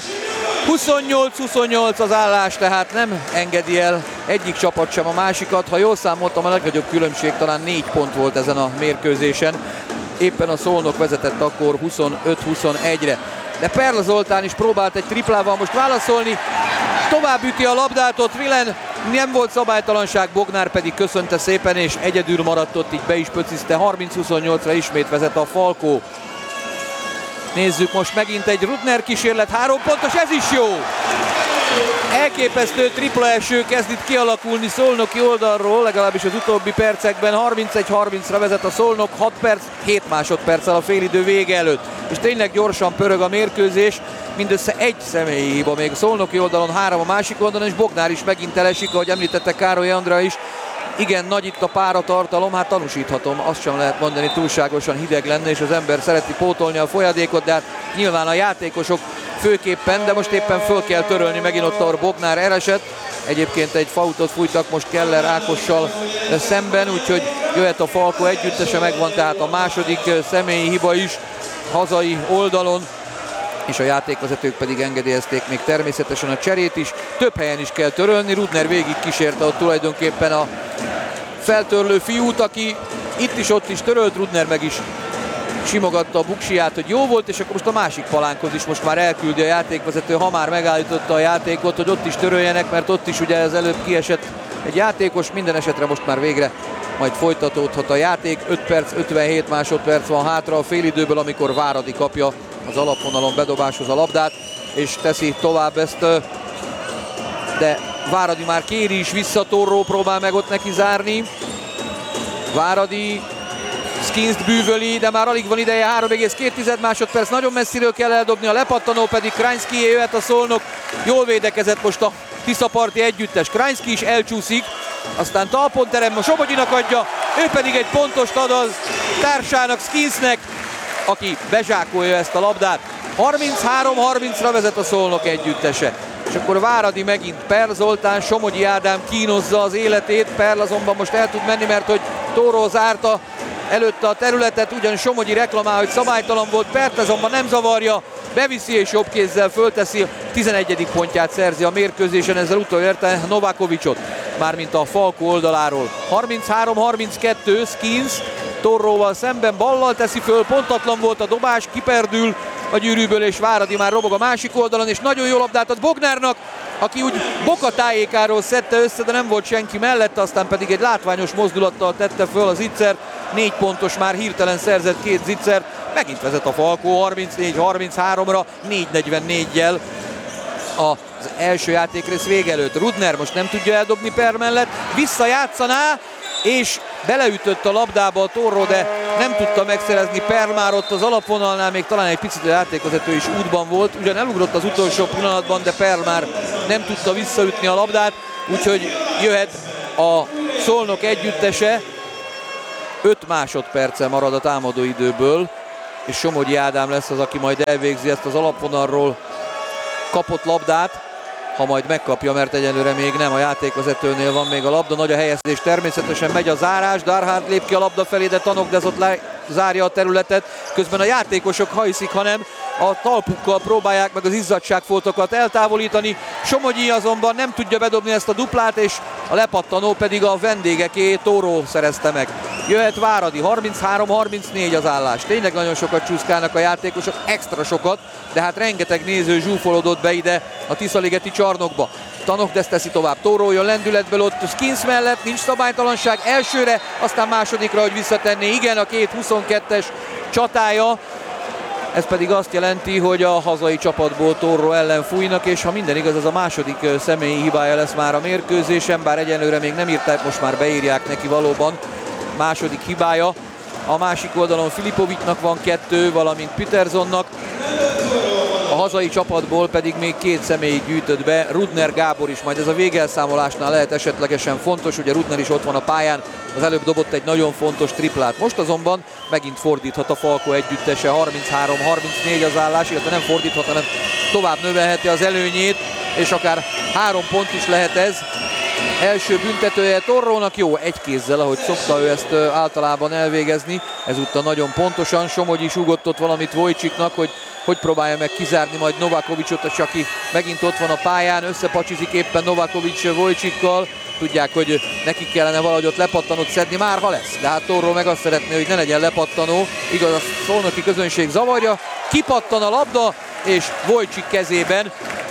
S3: 28-28 az állás, tehát nem engedi el egyik csapat sem a másikat. Ha jól számoltam, a legnagyobb különbség talán 4 pont volt ezen a mérkőzésen. Éppen a Szolnok vezetett akkor 25-21-re. De Perl Zoltán is próbált egy triplával most válaszolni. Tovább üti a labdát ott Vilen, nem volt szabálytalanság, Bognár pedig köszönte szépen, és egyedül maradt ott, így be is pöciszte. 30-28-ra ismét vezet a Falkó. Nézzük most megint egy Rudner kísérlet, 3 pontos, ez is jó! Elképesztő tripla eső kezd itt kialakulni szolnoki oldalról, legalábbis az utóbbi percekben. 31-30-ra vezet a Szolnok, 6 perc, 7 másodperccel a félidő vége előtt. És tényleg gyorsan pörög a mérkőzés, mindössze egy személyi hiba, még a szolnoki oldalon, 3 a másik oldalon, és Bognár is megint elesik, ahogy említette Károly Andrea is. Igen, nagy itt a páratartalom, hát tanúsíthatom, azt sem lehet mondani, túlságosan hideg lenne, és az ember szereti pótolni a folyadékot, de hát nyilván a játékosok főképpen, de most éppen föl kell törölni megint ott, ahol Bognár elesett. Egyébként egy fautot fújtak most Keller Ákossal szemben, úgyhogy jöhet a Falko együttese, megvan tehát a második személyi hiba is hazai oldalon, és a játékvezetők pedig engedélyezték még természetesen a cserét is. Több helyen is kell törölni, Rudner végig kísérte ott tulajdonképpen a feltörlő fiút, aki itt is ott is törölt, Rudner meg is simogatta a buksiját, hogy jó volt, és akkor most a másik palánkhoz is most már elküldi a játékvezető, ha már megállította a játékot, hogy ott is töröljenek, mert ott is ugye az előbb kiesett egy játékos, minden esetre most már végre majd folytatódhat a játék. 5 perc, 57 másodperc van hátra a félidőből, amikor Váradi kapja az alapvonalon bedobáshoz a labdát, és teszi tovább ezt, de Váradi már kéri is vissza, Torró próbál meg ott neki zárni. Váradi Skinst bűvöli, de már alig van ideje, 3,2 másodperc, nagyon messziről kell eldobni, a lepattanó pedig Krajnszkijé, jöhet a Szolnok, jól védekezett most a Tiszaparti együttes, Krajnszki is elcsúszik, aztán talpon terem, a Somogyinak adja, ő pedig egy pontost ad az társának, Skinsnek, aki bezsákolja ezt a labdát. 33-30-ra vezet a Szolnok együttese. És akkor Váradi megint Perl Zoltán, Somogyi Ádám kínozza az életét, Perl azonban most el tud menni, mert hogy Tóró zárta előtte a területet, ugyan Somogyi reklamál, hogy szabálytalan volt, Perlt azonban nem zavarja, beviszi és jobb kézzel fölteszi, 11. pontját szerzi a mérkőzésen, ezzel utolérte Novakovicsot, mármint a Falko oldaláról. 33-32, Skins Torróval szemben ballal teszi föl, pontatlan volt a dobás, kiperdül a gyűrűből, és Váradi már robog a másik oldalon, és nagyon jó labdát ad Bognárnak, aki úgy Boka tájékáról szedte össze, de nem volt senki mellette, aztán pedig egy látványos mozdulattal tette föl az Zicser, 4 pontos, már hirtelen szerzett 2 Zicser, megint vezet a Falkó 34-33-ra, 4:44-jel az első játékrész vége előtt. Rudner most nem tudja eldobni Per mellett, visszajátszaná, és beleütött a labdába a Torró, de nem tudta megszerezni. Per már ott az alapvonalnál, még talán egy picit a játékvezető is útban volt, ugyan elugrott az utolsó pillanatban, de Per már nem tudta visszaütni a labdát, úgyhogy jöhet a Szolnok együttese. 5 másodperce marad a támadóidőből, és Somogyi Ádám lesz az, aki majd elvégzi ezt az alapvonalról kapott labdát, ha majd megkapja, mert egyelőre még nem, a játékvezetőnél van még a labda, nagy a helyezés, természetesen megy a zárás, Darhard lép ki a labda felé, de Tanokdez ott zárja a területet, közben a játékosok hajszik, hanem a talpukkal próbálják meg az izzadságfoltokat eltávolítani. Somogyi azonban nem tudja bedobni ezt a duplát, és a lepattanó pedig a vendégeké, Torró szerezte meg. Jöhet Váradi, 33-34 az állás. Tényleg nagyon sokat csúszkálnak a játékosok, extra sokat, de hát rengeteg néző zsúfolódott be ide a tiszaligeti csarnokba. Tanokdez teszi tovább, Torró jön lendületből ott Skins mellett, nincs szabálytalanság elsőre, aztán másodikra, hogy visszatenné, igen, a két 22-es csatája. Ez pedig azt jelenti, hogy a hazai csapatból Torró ellen fújnak, és ha minden igaz, ez a második személyi hibája lesz már a mérkőzésen, bár egyenlőre még nem írták, most már beírják neki valóban. Második hibája. A másik oldalon Filipovicnak van 2, valamint Petersonnak. A hazai csapatból pedig még 2 személy gyűjtött be, Rudner, Gábor is, majd ez a végelszámolásnál lehet esetlegesen fontos, ugye Rudner is ott van a pályán, az előbb dobott egy nagyon fontos triplát. Most azonban megint fordíthat a Falko együttese, 33-34 az állás, illetve nem fordíthat, hanem tovább növelheti az előnyét, és akár 3 pont is lehet ez. első büntetője Torrónak, jó, egy kézzel, ahogy szokta ő ezt általában elvégezni, ezúttal nagyon pontosan. Somogyi is ugott ott valamit Vojcsiknak, hogy próbálja meg kizárni majd Novakovicsot, aki megint ott van a pályán, összepacsizik éppen Novakovics Vojcsikkal, tudják, hogy nekik kellene valahogy ott lepattanót szedni, már ha lesz, de hát Torró meg azt szeretné, hogy ne legyen lepattanó, igaz, a szolnoki közönség zavarja, kipattan a labda, és Vojcsik kezében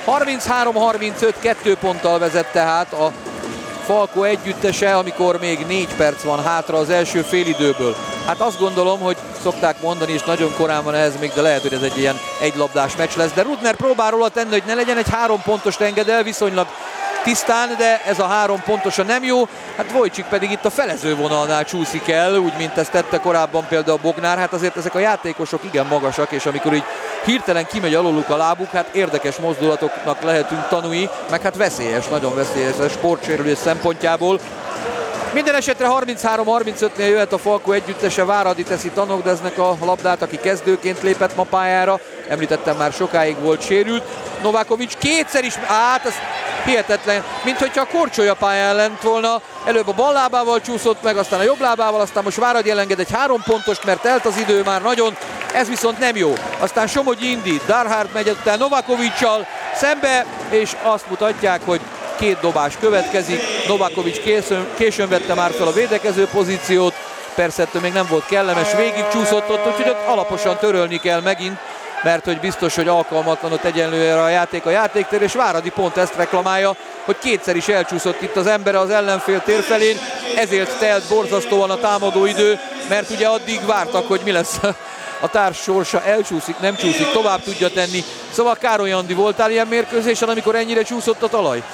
S3: 33-35, 2 ponttal vezet tehát a Falkó együttese, amikor még 4 perc van hátra az első félidőből. Hát azt gondolom, hogy szokták mondani, és nagyon korán van ehhez még, de lehet, hogy ez egy ilyen egylabdás meccs lesz. De Rudner próbál róla tenni, hogy ne legyen egy 3 pontos engedel, viszonylag tisztán, de ez a 3 pontosan nem jó. Hát Vojcsik pedig itt a felezővonalnál csúszik el, úgy, mint ezt tette korábban például Bognár. Hát azért ezek a játékosok igen magasak, és amikor így hirtelen kimegy alóluk a lábuk, hát érdekes mozdulatoknak lehetünk tanúi, meg hát veszélyes, nagyon veszélyes a sportsérülés szempontjából. Minden esetre 33-35-nél jöhet a Falkó együttese, Váradi teszi Tanokdeznek a labdát, aki kezdőként lépett ma pályára. Említettem, már sokáig volt sérült. Novakovics kétszer is, ez hihetetlen, mint hogyha a korcsolya pályán lent volna. Előbb a bal lábával csúszott meg, aztán a jobb lábával, aztán most Váradi elenged egy 3 pontost, mert telt az idő már nagyon. Ez viszont nem jó. Aztán Somogyi indít, Darhard megy utána Novakovicsal szembe, és azt mutatják, hogy 2 dobás következik. Novakovics későn vette már fel a védekező pozíciót, persze ettől még nem volt kellemes, végig csúszott ott, úgyhogy ott alaposan törölni kell megint, mert hogy biztos, hogy alkalmatlan ott egyenlőre a játéktér, és Váradi pont ezt reklamálja, hogy kétszer is elcsúszott itt az ember az ellenfél tér felén, ezért telt borzasztóan a támadó idő, mert ugye addig vártak, hogy mi lesz a társ sorsa, elcsúszik, nem csúszik, tovább tudja tenni. Szóval Károly Andi, voltál ilyen mérkőzésen, amikor ennyire csúszott a talaj?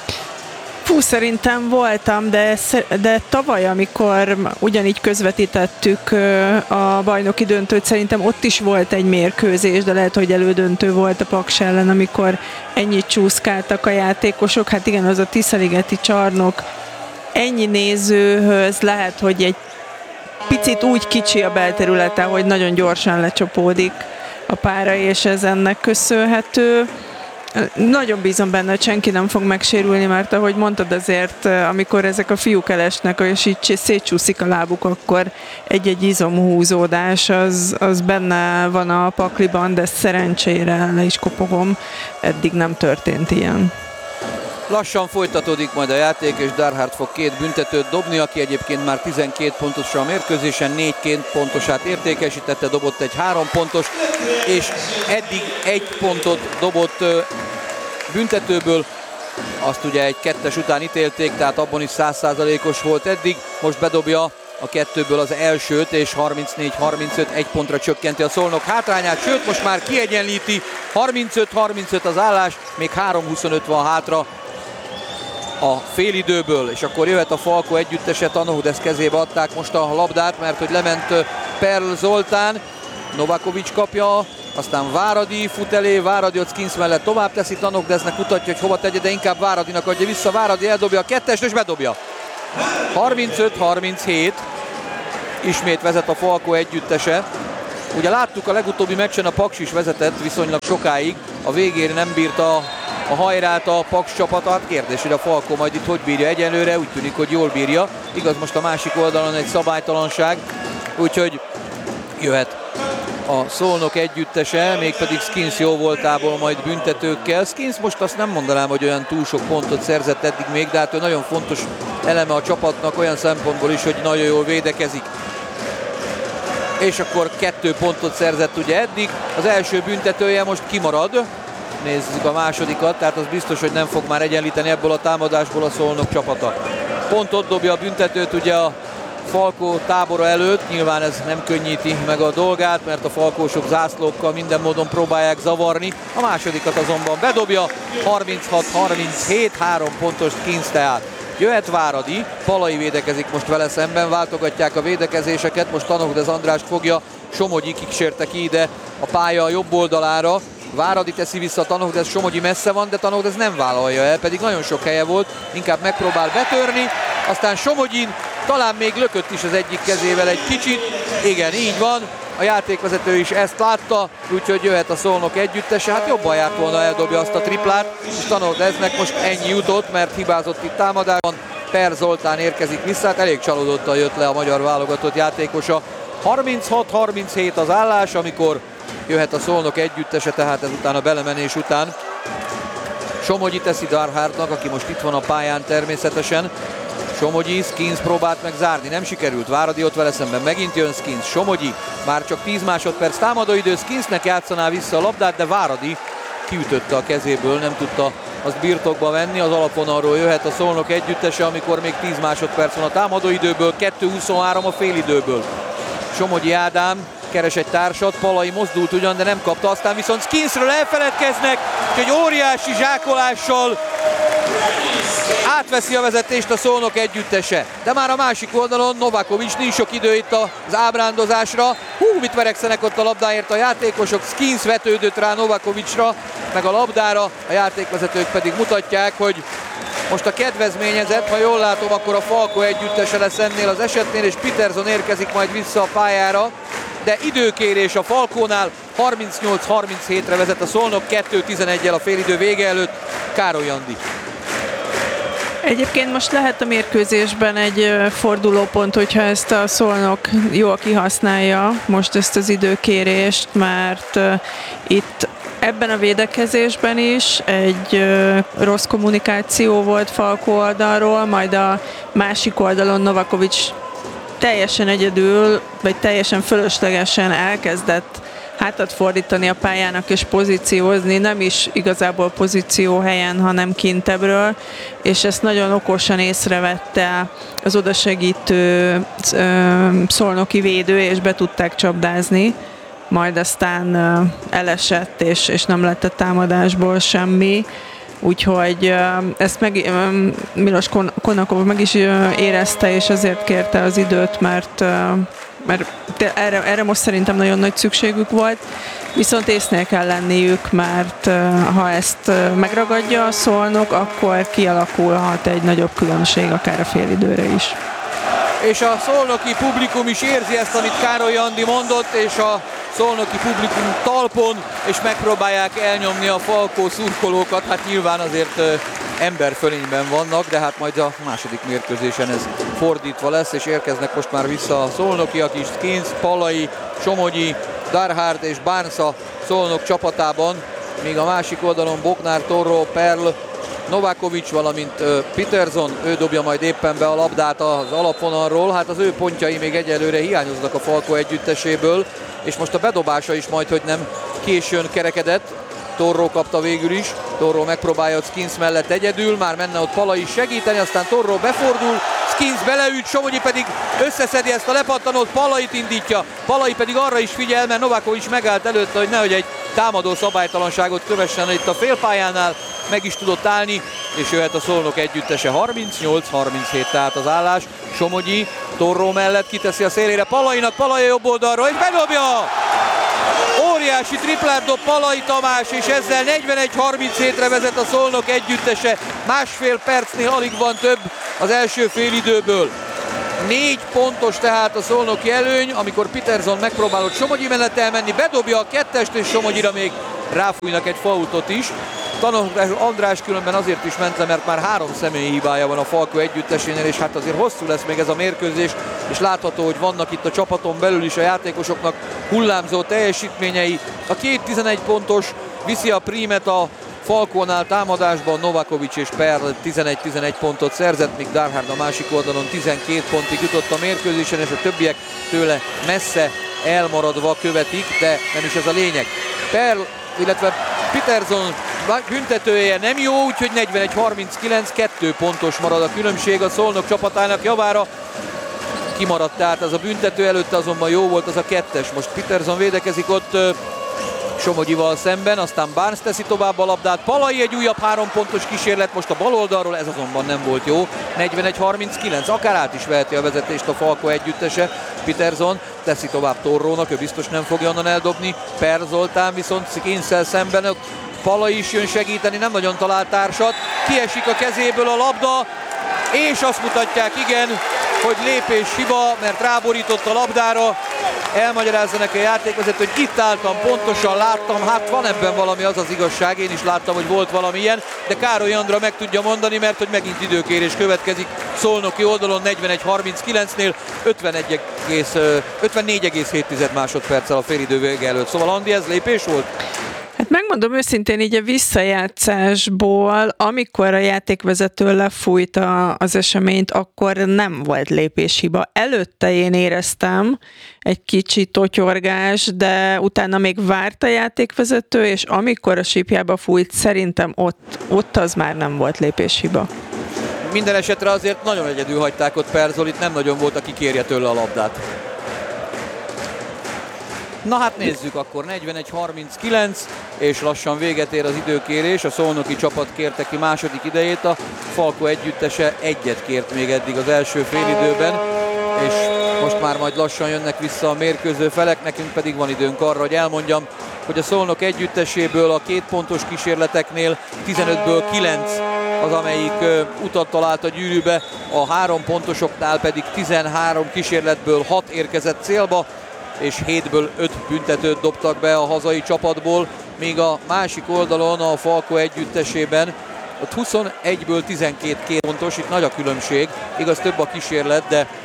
S4: Szerintem voltam, de tavaly, amikor ugyanígy közvetítettük a bajnoki döntőt, szerintem ott is volt egy mérkőzés, de lehet, hogy elődöntő volt a Paks ellen, amikor ennyit csúszkáltak a játékosok. Hát igen, az a Tiszaligeti csarnok ennyi nézőhöz lehet, hogy egy picit úgy kicsi a belterülete, hogy nagyon gyorsan lecsapódik a pára, és ez ennek köszönhető. Nagyon bízom benne, hogy senki nem fog megsérülni, mert ahogy mondtad, azért, amikor ezek a fiúk elesnek, és így szétcsúszik a lábuk, akkor egy-egy izomhúzódás, az benne van a pakliban, de szerencsére le is kopogom, eddig nem történt ilyen.
S3: Lassan folytatódik majd a játék, és Darhard fog 2 büntetőt dobni, aki egyébként már 12 pontosra a mérkőzésen, 4 pontosát értékesítette, dobott egy 3 pontos, és eddig 1 pontot dobott büntetőből, azt ugye egy 2-es után ítélték, tehát abban is 100%-os volt eddig, most bedobja a 2-ből az elsőt, és 34-35, 1 pontra csökkenti a Szolnok hátrányát, sőt most már kiegyenlíti, 35-35 az állás, még 3-25 van hátra a félidőből, és akkor jöhet a Falkó együttese, Tanokdez kezébe adták most a labdát, mert hogy lement Perl Zoltán, Novakovics kapja, aztán Váradi fut elé, Váradi ott Skinsz mellett tovább teszi, Tanokdeznek mutatja, hogy hova tegye, de inkább Váradinak adja vissza, Váradi eldobja a 2-est, és bedobja. 35-37, ismét vezet a Falkó együttese. Ugye láttuk a legutóbbi meccsen, a Paks is vezetett viszonylag sokáig, a végére nem bírta a hajrát a Paks csapata, hát kérdés, hogy a Falkó majd itt hogy bírja egyenlőre, úgy tűnik, hogy jól bírja. Igaz, most a másik oldalon egy szabálytalanság, úgyhogy jöhet a Szolnok együttese, mégpedig Skinsz jó voltából majd büntetőkkel. Skinsz most azt nem mondanám, hogy olyan túl sok pontot szerzett eddig még, de hát ő nagyon fontos eleme a csapatnak olyan szempontból is, hogy nagyon jól védekezik. És akkor 2 pontot szerzett ugye eddig, az első büntetője most kimarad. Nézzük a másodikat, tehát az biztos, hogy nem fog már egyenlíteni ebből a támadásból a Szolnok csapata. Pont ott dobja a büntetőt ugye a Falkó tábora előtt, nyilván ez nem könnyíti meg a dolgát, mert a falkósok zászlókkal minden módon próbálják zavarni. A másodikat azonban bedobja, 36-37, 3 pontos Skinsz tehát. Jöhet Váradi, Palai védekezik most vele szemben, váltogatják a védekezéseket, most Tanokdez Andrást fogja, Somogyi kísérte ki ide a pálya jobb oldalára, Váradi teszi vissza Tanokdez, Somogyi messze van, de Tanokdez nem vállalja el, pedig nagyon sok helye volt, inkább megpróbál betörni, aztán Somogyin talán még lökött is az egyik kezével egy kicsit, igen, így van, a játékvezető is ezt látta, úgyhogy jöhet a Szolnok együttese, hát jobban járt volna, eldobja azt a triplát, és Tanokdeznek most ennyi jutott, mert hibázott itt támadásban, Per Zoltán érkezik vissza, hát elég csalódottan jött le a magyar válogatott játékosa. 36-37 az állás, amikor jöhet a Szolnok együttese, tehát ezután a belemenés után. Somogyi teszi Darhardnak, aki most itt van a pályán természetesen. Somogyi, Skins próbált meg zárni, nem sikerült, Váradi ott vele szemben, megint jön Skins, Somogyi, már csak 10 másodperc támadóidő, Skinsnek játszaná vissza a labdát, de Váradi kiütötte a kezéből, nem tudta azt birtokba venni, az alapvonalról jöhet a Szolnok együttese, amikor még 10 másodperc van a támadóidőből, 2:23 a félidőből. Somogyi Ádám keres egy társat, Palai mozdult ugyan, de nem kapta, aztán viszont Skinsről elfeledkeznek, és egy óriási zsákolással átveszi a vezetést a Szolnok együttese. De már a másik oldalon Novakovic, nincs sok idő itt az ábrándozásra. Mit verekszenek ott a labdáért a játékosok, Skins vetődött rá Novakovicra, meg a labdára, a játékvezetők pedig mutatják, hogy most a kedvezményezett, ha jól látom, akkor a Falko együttese lesz ennél az esetnél, és Peterson érkezik majd vissza a pályára, de időkérés a Falkónál, 38-37-re vezet a Szolnok, 2:11-el a félidő vége előtt. Károly Andi.
S4: Egyébként most lehet a mérkőzésben egy fordulópont, hogyha ezt a Szolnok jól kihasználja, most ezt az időkérést, mert itt ebben a védekezésben is egy rossz kommunikáció volt Falko oldalról, majd a másik oldalon Novakovic teljesen egyedül, vagy teljesen fölöslegesen elkezdett hátat fordítani a pályának és pozíciózni, nem is igazából pozíció helyen, hanem kintebbről, és ezt nagyon okosan észrevette az odasegítő szolnoki védő, és be tudták csapdázni, majd aztán elesett, és nem lett a támadásból semmi. Úgyhogy ezt Milos Konakov meg is érezte, és ezért kérte az időt, mert erre most szerintem nagyon nagy szükségük volt. Viszont észnél kell lenniük, mert ha ezt megragadja a Szolnok, akkor kialakulhat egy nagyobb különbség, akár a félidőre is.
S3: És a szolnoki publikum is érzi ezt, amit Károly Andi mondott, és a szolnoki publikum talpon, és megpróbálják elnyomni a Falkó szurkolókat. Hát nyilván azért emberfölényben vannak, de hát majd a második mérkőzésen ez fordítva lesz, és érkeznek most már vissza a szolnokiak is. Skins, Palai, Somogyi, Darhard és Barnes a Szolnok csapatában, míg a másik oldalon Boknár, Torró, Perl, Novakovic, valamint Peterson, ő dobja majd éppen be a labdát az alapvonalról. Hát az ő pontjai még egyelőre hiányoznak a Falkó együtteséből, és most a bedobása is majd, hogy nem későn kerekedett. Torró kapta végül is, Torró megpróbálja ott Skins mellett egyedül, már menne ott Palai is segíteni, aztán Torró befordul, Skins beleüt, Somogyi pedig összeszedi ezt a lepattanót, Palait indítja, Palai pedig arra is figyel, mert Novakovic megállt előtte, hogy nehogy egy támadó szabálytalanságot kövessen itt a félpályánál, meg is tudott állni, és jöhet a Szolnok együttese. 38-37 tehát az állás. Somogyi Torró mellett kiteszi a szélére Palainak, Palai jobb oldalról, és bedobja! Óriási triplát dob Palai Tamás, és ezzel 41-37-re vezet a Szolnok együttese. Másfél percnél alig van több az első félidőből. 4 pontos tehát a szolnoki előny, amikor Peterson megpróbálott Somogyi mellett elmenni, bedobja a kettest, és Somogyira még ráfújnak egy faultot is. András különben azért is ment le, mert már 3 személyi hibája van a Falkó együttesénél, és hát azért hosszú lesz még ez a mérkőzés, és látható, hogy vannak itt a csapaton belül is a játékosoknak hullámzó teljesítményei. A 2 11 pontos viszi a prímet a Falkónál támadásban, Novakovic és Perl 11-11 pontot szerzett, míg Darhard a másik oldalon 12 pontig jutott a mérkőzésen, és a többiek tőle messze elmaradva követik, de nem is ez a lényeg. Perl, illetve Peterson büntetője nem jó, úgyhogy 41-39, 2 pontos marad a különbség a Szolnok csapatának javára. Kimaradt tehát ez a büntető, előtte azonban jó volt az a 2-es. Most Peterson védekezik ott Somogyival szemben, aztán Barnes teszi tovább a labdát, Palai egy újabb 3 pontos kísérlet most a bal oldalról, ez azonban nem volt jó. 41-39, akár át is veheti a vezetést a Falkó együttese. Peterson teszi tovább Torrónak, ő biztos nem fogja onnan eldobni. Per Zoltán viszont Skinssel szemben, Palai is jön segíteni, nem nagyon talált társat, kiesik a kezéből a labda, és azt mutatják, igen, hogy lépés hiba, mert ráborított a labdára. elmagyarázza neki a játékvezető, hogy itt álltam, pontosan láttam, hát van ebben valami, az az igazság, én is láttam, hogy volt valami ilyen, de Károly Andra meg tudja mondani, mert hogy megint időkérés következik szolnoki oldalon 41-39-nél 54,7 másodperccel a félidő vége előtt. Szóval Andi, ez lépés volt?
S4: Hát megmondom őszintén, így a visszajátszásból, amikor a játékvezető lefújta az eseményt, akkor nem volt lépéshiba. Előtte én éreztem egy kicsi totyorgás, de utána még várt a játékvezető, és amikor a sípjába fújt, szerintem ott az már nem volt lépéshiba.
S3: Minden esetre azért nagyon egyedül hagyták ott Perzolit, nem nagyon volt, aki kérje tőle a labdát. Na hát nézzük akkor, 41-39, és lassan véget ér az időkérés. A szolnoki csapat kérte ki második idejét, a Falko együttese egyet kért még eddig az első félidőben, és most már majd lassan jönnek vissza a mérkőző felek, nekünk pedig van időnk arra, hogy elmondjam, hogy a Szolnok együtteséből a 2 pontos kísérleteknél 15-ből 9 az, amelyik utat talált a gyűrűbe, a 3 pontosoknál pedig 13 kísérletből 6 érkezett célba, és 7-ből 5 büntetőt dobtak be a hazai csapatból, míg a másik oldalon a Falko együttesében ott 21-ből 12 pontos, itt nagy a különbség, igaz több a kísérlet,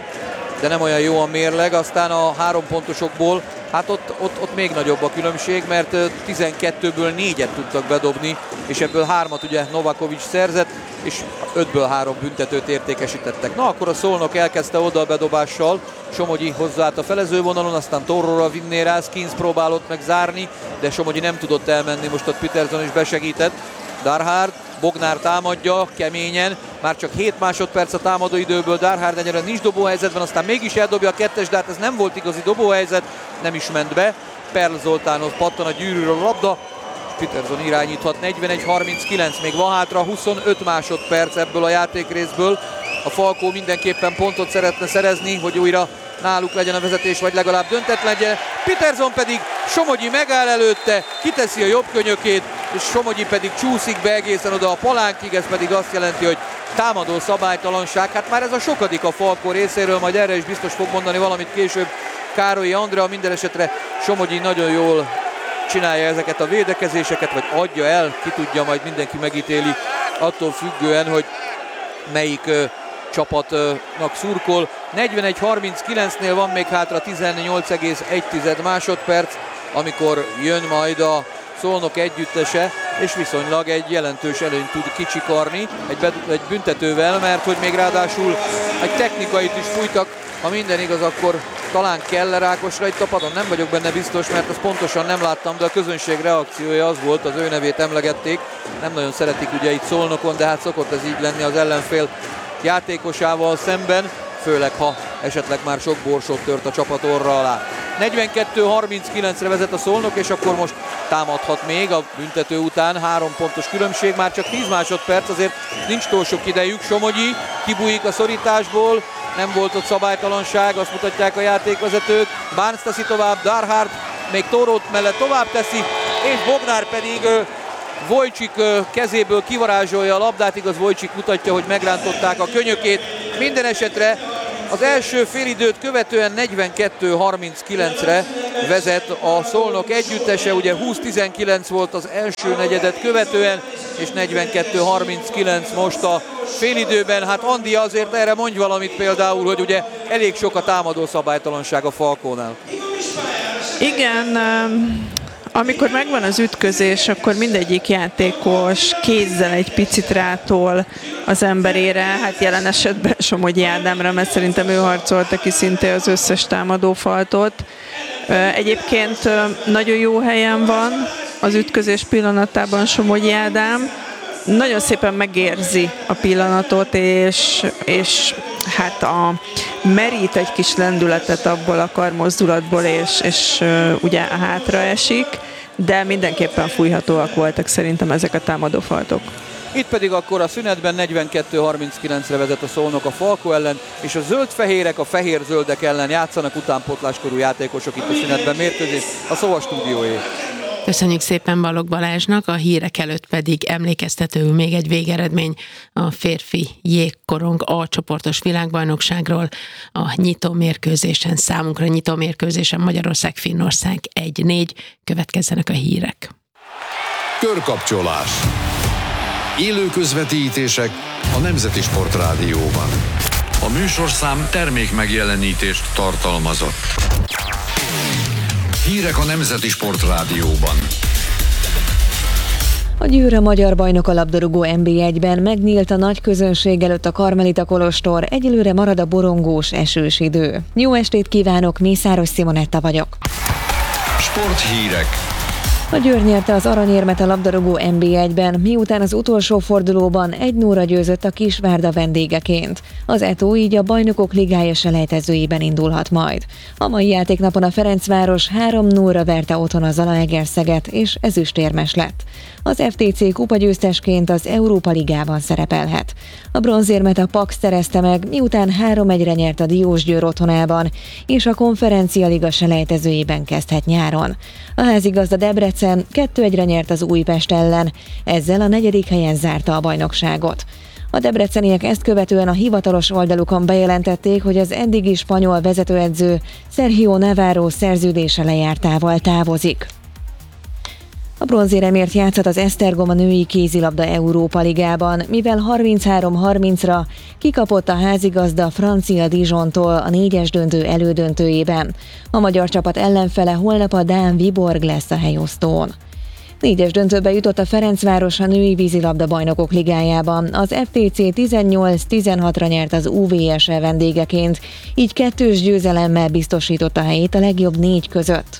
S3: de nem olyan jó a mérleg, aztán a 3 pontosokból, hát ott még nagyobb a különbség, mert 12-ből 4-et tudtak bedobni, és ebből 3-at ugye Novakovics szerzett, és 5-ből 3 büntetőt értékesítettek. Na akkor a Szolnok elkezdte oda a bedobással, Somogyi hozzáállt a felezővonalon, aztán Torróra vinné rá, Skins próbálott meg zárni, de Somogyi nem tudott elmenni, most ott Peterson is besegített. Darhard, Bognár támadja keményen, már csak 7 másodperc a támadóidőből, Darhard egyre nincs dobóhelyzetben, aztán mégis eldobja a 2-es, de hát ez nem volt igazi dobóhelyzet, nem is ment be. Perl Zoltánhoz pattan a gyűrűről a labda, Peterson irányíthat, 41-39, még van hátra 25 másodperc ebből a játékrészből. A Falkó mindenképpen pontot szeretne szerezni, hogy újra náluk legyen a vezetés, vagy legalább döntetlen legyen. Peterson pedig, Somogyi megáll előtte, kiteszi a jobb könyökét, és Somogyi pedig csúszik be egészen oda a palánkig, ez pedig azt jelenti, hogy támadó szabálytalanság. Hát már ez a sokadik a Falkó részéről, majd erre is biztos fog mondani valamit később Károlyi Andrea. Minden esetre Somogyi nagyon jól csinálja ezeket a védekezéseket, vagy adja el, ki tudja, majd mindenki megítéli, attól függően, hogy melyik csapatnak szurkol. 41-39-nél van még hátra 18,1 másodperc, amikor jön majd a Szolnok együttese, és viszonylag egy jelentős előnyt tud kicsikarni egy büntetővel, mert hogy még ráadásul egy technikait is fújtak. Ha minden igaz, akkor talán Keller Ákosra itt a padon, nem vagyok benne biztos, mert azt pontosan nem láttam, de a közönség reakciója az volt, az ő nevét emlegették. Nem nagyon szeretik ugye itt Szolnokon, de hát szokott ez így lenni az ellenfél játékosával szemben, főleg ha esetleg már sok borsot tört a csapat orra alá. 42-39-re vezet a Szolnok, és akkor most támadhat még a büntető után, 3 pontos különbség, már csak 10 másodperc, azért nincs túl sok idejük. Somogyi kibújik a szorításból, nem volt ott szabálytalanság, azt mutatják a játékvezetők. Barnes teszi tovább, Darhard még Torót mellett tovább teszi, és Bognár pedig Vojcsik kezéből kivarázsolja a labdát, igaz Vojcsik mutatja, hogy megrántották a könyökét. Minden esetre az első félidőt követően 42-39-re vezet a Szolnok együttese, ugye 20-19 volt az első negyedet követően, és 42-39 most a félidőben. Hát Andi, azért erre mondj valamit például, hogy ugye elég sok a támadó szabálytalanság a Falkónál.
S4: Igen, amikor megvan az ütközés, akkor mindegyik játékos kézzel egy picit rátol az emberére, hát jelen esetben Somogyi Ádámra, mert szerintem ő harcolta ki szinte az összes támadófaltot. Egyébként nagyon jó helyen van az ütközés pillanatában Somogyi Ádám, nagyon szépen megérzi a pillanatot, és hát merít egy kis lendületet abból a karmozdulatból, és ugye hátra esik, de mindenképpen fújhatóak voltak szerintem ezek a támadófaltok.
S3: Itt pedig akkor a szünetben 42-39-re vezet a Szolnok a Falko ellen, és a zöld-fehérek a fehér-zöldek ellen játszanak, utánpótláskorú játékosok itt a szünetben mérkőzés. A szó a stúdióé.
S2: Köszönjük szépen Balogh Balázsnak, a hírek előtt pedig emlékeztetőül még egy végeredmény a férfi jégkorong A csoportos világbajnokságról. A nyitó mérkőzésen, számunkra nyitó mérkőzésen Magyarország-Finnország 1-4. Következzenek a hírek.
S1: Körkapcsolás. Élő közvetítések a Nemzeti Sport Rádióban. A műsorszám termék megjelenítést tartalmazott. Hírek a Nemzeti Sport Rádióban.
S7: A Győr a magyar bajnok a labdarúgó NB1-ben, megnyílt a nagy közönség előtt a Karmelita kolostor, egyelőre marad a borongós, esős idő. Jó estét kívánok, Mészáros Simonetta vagyok.
S1: Sporthírek.
S7: A Győr nyerte az aranyérmet a labdarúgó NB1-ben, miután az utolsó fordulóban 1-0-ra győzött a Kisvárda vendégeként. Az ETO így a Bajnokok Ligája selejtezőjében indulhat majd. A mai játéknapon a Ferencváros 3-0-ra verte otthon a Zalaegerszeget, és ezüstérmes lett. Az FTC kupagyőztesként az Európa Ligában szerepelhet. A bronzérmet a Paks szerezte meg, miután 3-1-re nyert a Diósgyőr otthonában, és a Konferencia Liga selejtezőjében kezdhet nyáron. A házigazda Debrecen 2-1-re nyert az Újpest ellen, ezzel a 4. helyen zárta a bajnokságot. A debreceniek ezt követően a hivatalos oldalukon bejelentették, hogy az eddigi spanyol vezetőedző Sergio Navarro szerződése lejártával távozik. A bronzéremért játszhat az Esztergom a női kézilabda Európa Ligában, mivel 33-30-ra kikapott a házigazda francia Dijontól a 4-es döntő elődöntőjében. A magyar csapat ellenfele holnap a dán Viborg lesz a helyosztón. 4-es döntőbe jutott a Ferencváros a női vízilabda bajnokok ligájában. Az FTC 18-16-ra nyert az UVS-e vendégeként, így 2-s győzelemmel biztosította helyét a legjobb 4 között.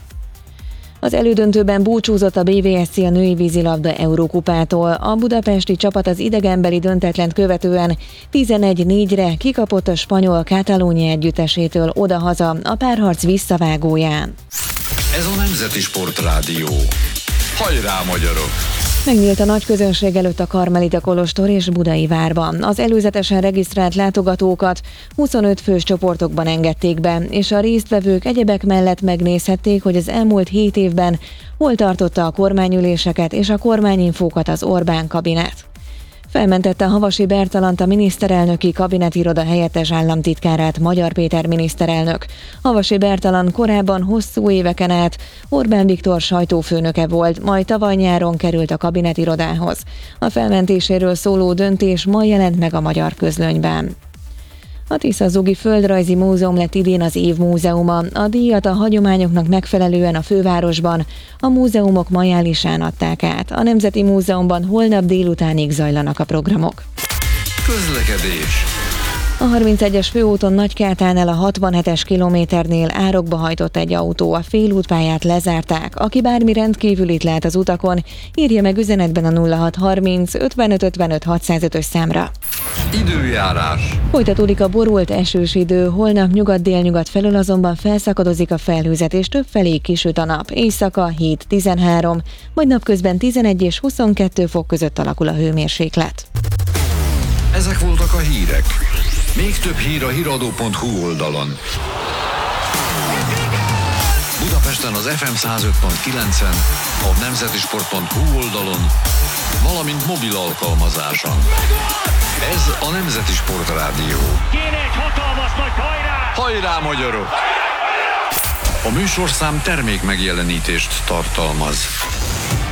S7: Az elődöntőben búcsúzott a BVSC a női vízilabda Eurókupától. A budapesti csapat az idegenbeli döntetlent követően 11-4-re kikapott a spanyol Katalónia együttesétől odahaza a párharc visszavágóján.
S1: Ez a Nemzeti Sport Rádió. Hajrá, magyarok!
S7: Megnyílt a nagy közönség előtt a Karmelita kolostor és Budai várban. Az előzetesen regisztrált látogatókat 25 fős csoportokban engedték be, és a résztvevők egyebek mellett megnézhették, hogy az elmúlt 7 évben hol tartotta a kormányüléseket és a kormányinfókat az Orbán kabinet. Felmentette Havasi Bertalandt, a miniszterelnöki kabinetiroda helyettes államtitkárát Magyar Péter miniszterelnök. Havasi Bertalandt korábban hosszú éveken át Orbán Viktor sajtófőnöke volt, majd tavaly nyáron került a kabinetirodához. A felmentéséről szóló döntés ma jelent meg a Magyar Közlönyben. A Tiszazugi Földrajzi Múzeum lett idén az év múzeuma. A díjat a hagyományoknak megfelelően a fővárosban a múzeumok majálisán adták át. A Nemzeti Múzeumban holnap délutánig zajlanak a programok.
S1: Közlekedés.
S7: A 31-es főúton Nagykátánál a 67-es kilométernél árokba hajtott egy autó, a félútpályát lezárták. Aki bármi rendkívülit lát az utakon, írja meg üzenetben a 0630 55 55 605-ös számra.
S1: Időjárás.
S7: Folytatódik a borult esős idő, holnap nyugat-délnyugat felől azonban felszakadozik a felhőzet, és többfelé kisüt a nap. Éjszaka 7-13, majd napközben 11 és 22 fok között alakul a hőmérséklet.
S1: Ezek voltak a hírek. Még több hír a hiradó.hu oldalon. Budapesten az FM 105.9-en, a nemzetisport.hu oldalon, valamint mobil alkalmazáson. Ez a Nemzeti Sport Rádió.
S8: Kéne egy hatalmas nagy hajrá!
S1: Hajrá, magyarok! A műsorszám termék megjelenítést tartalmaz.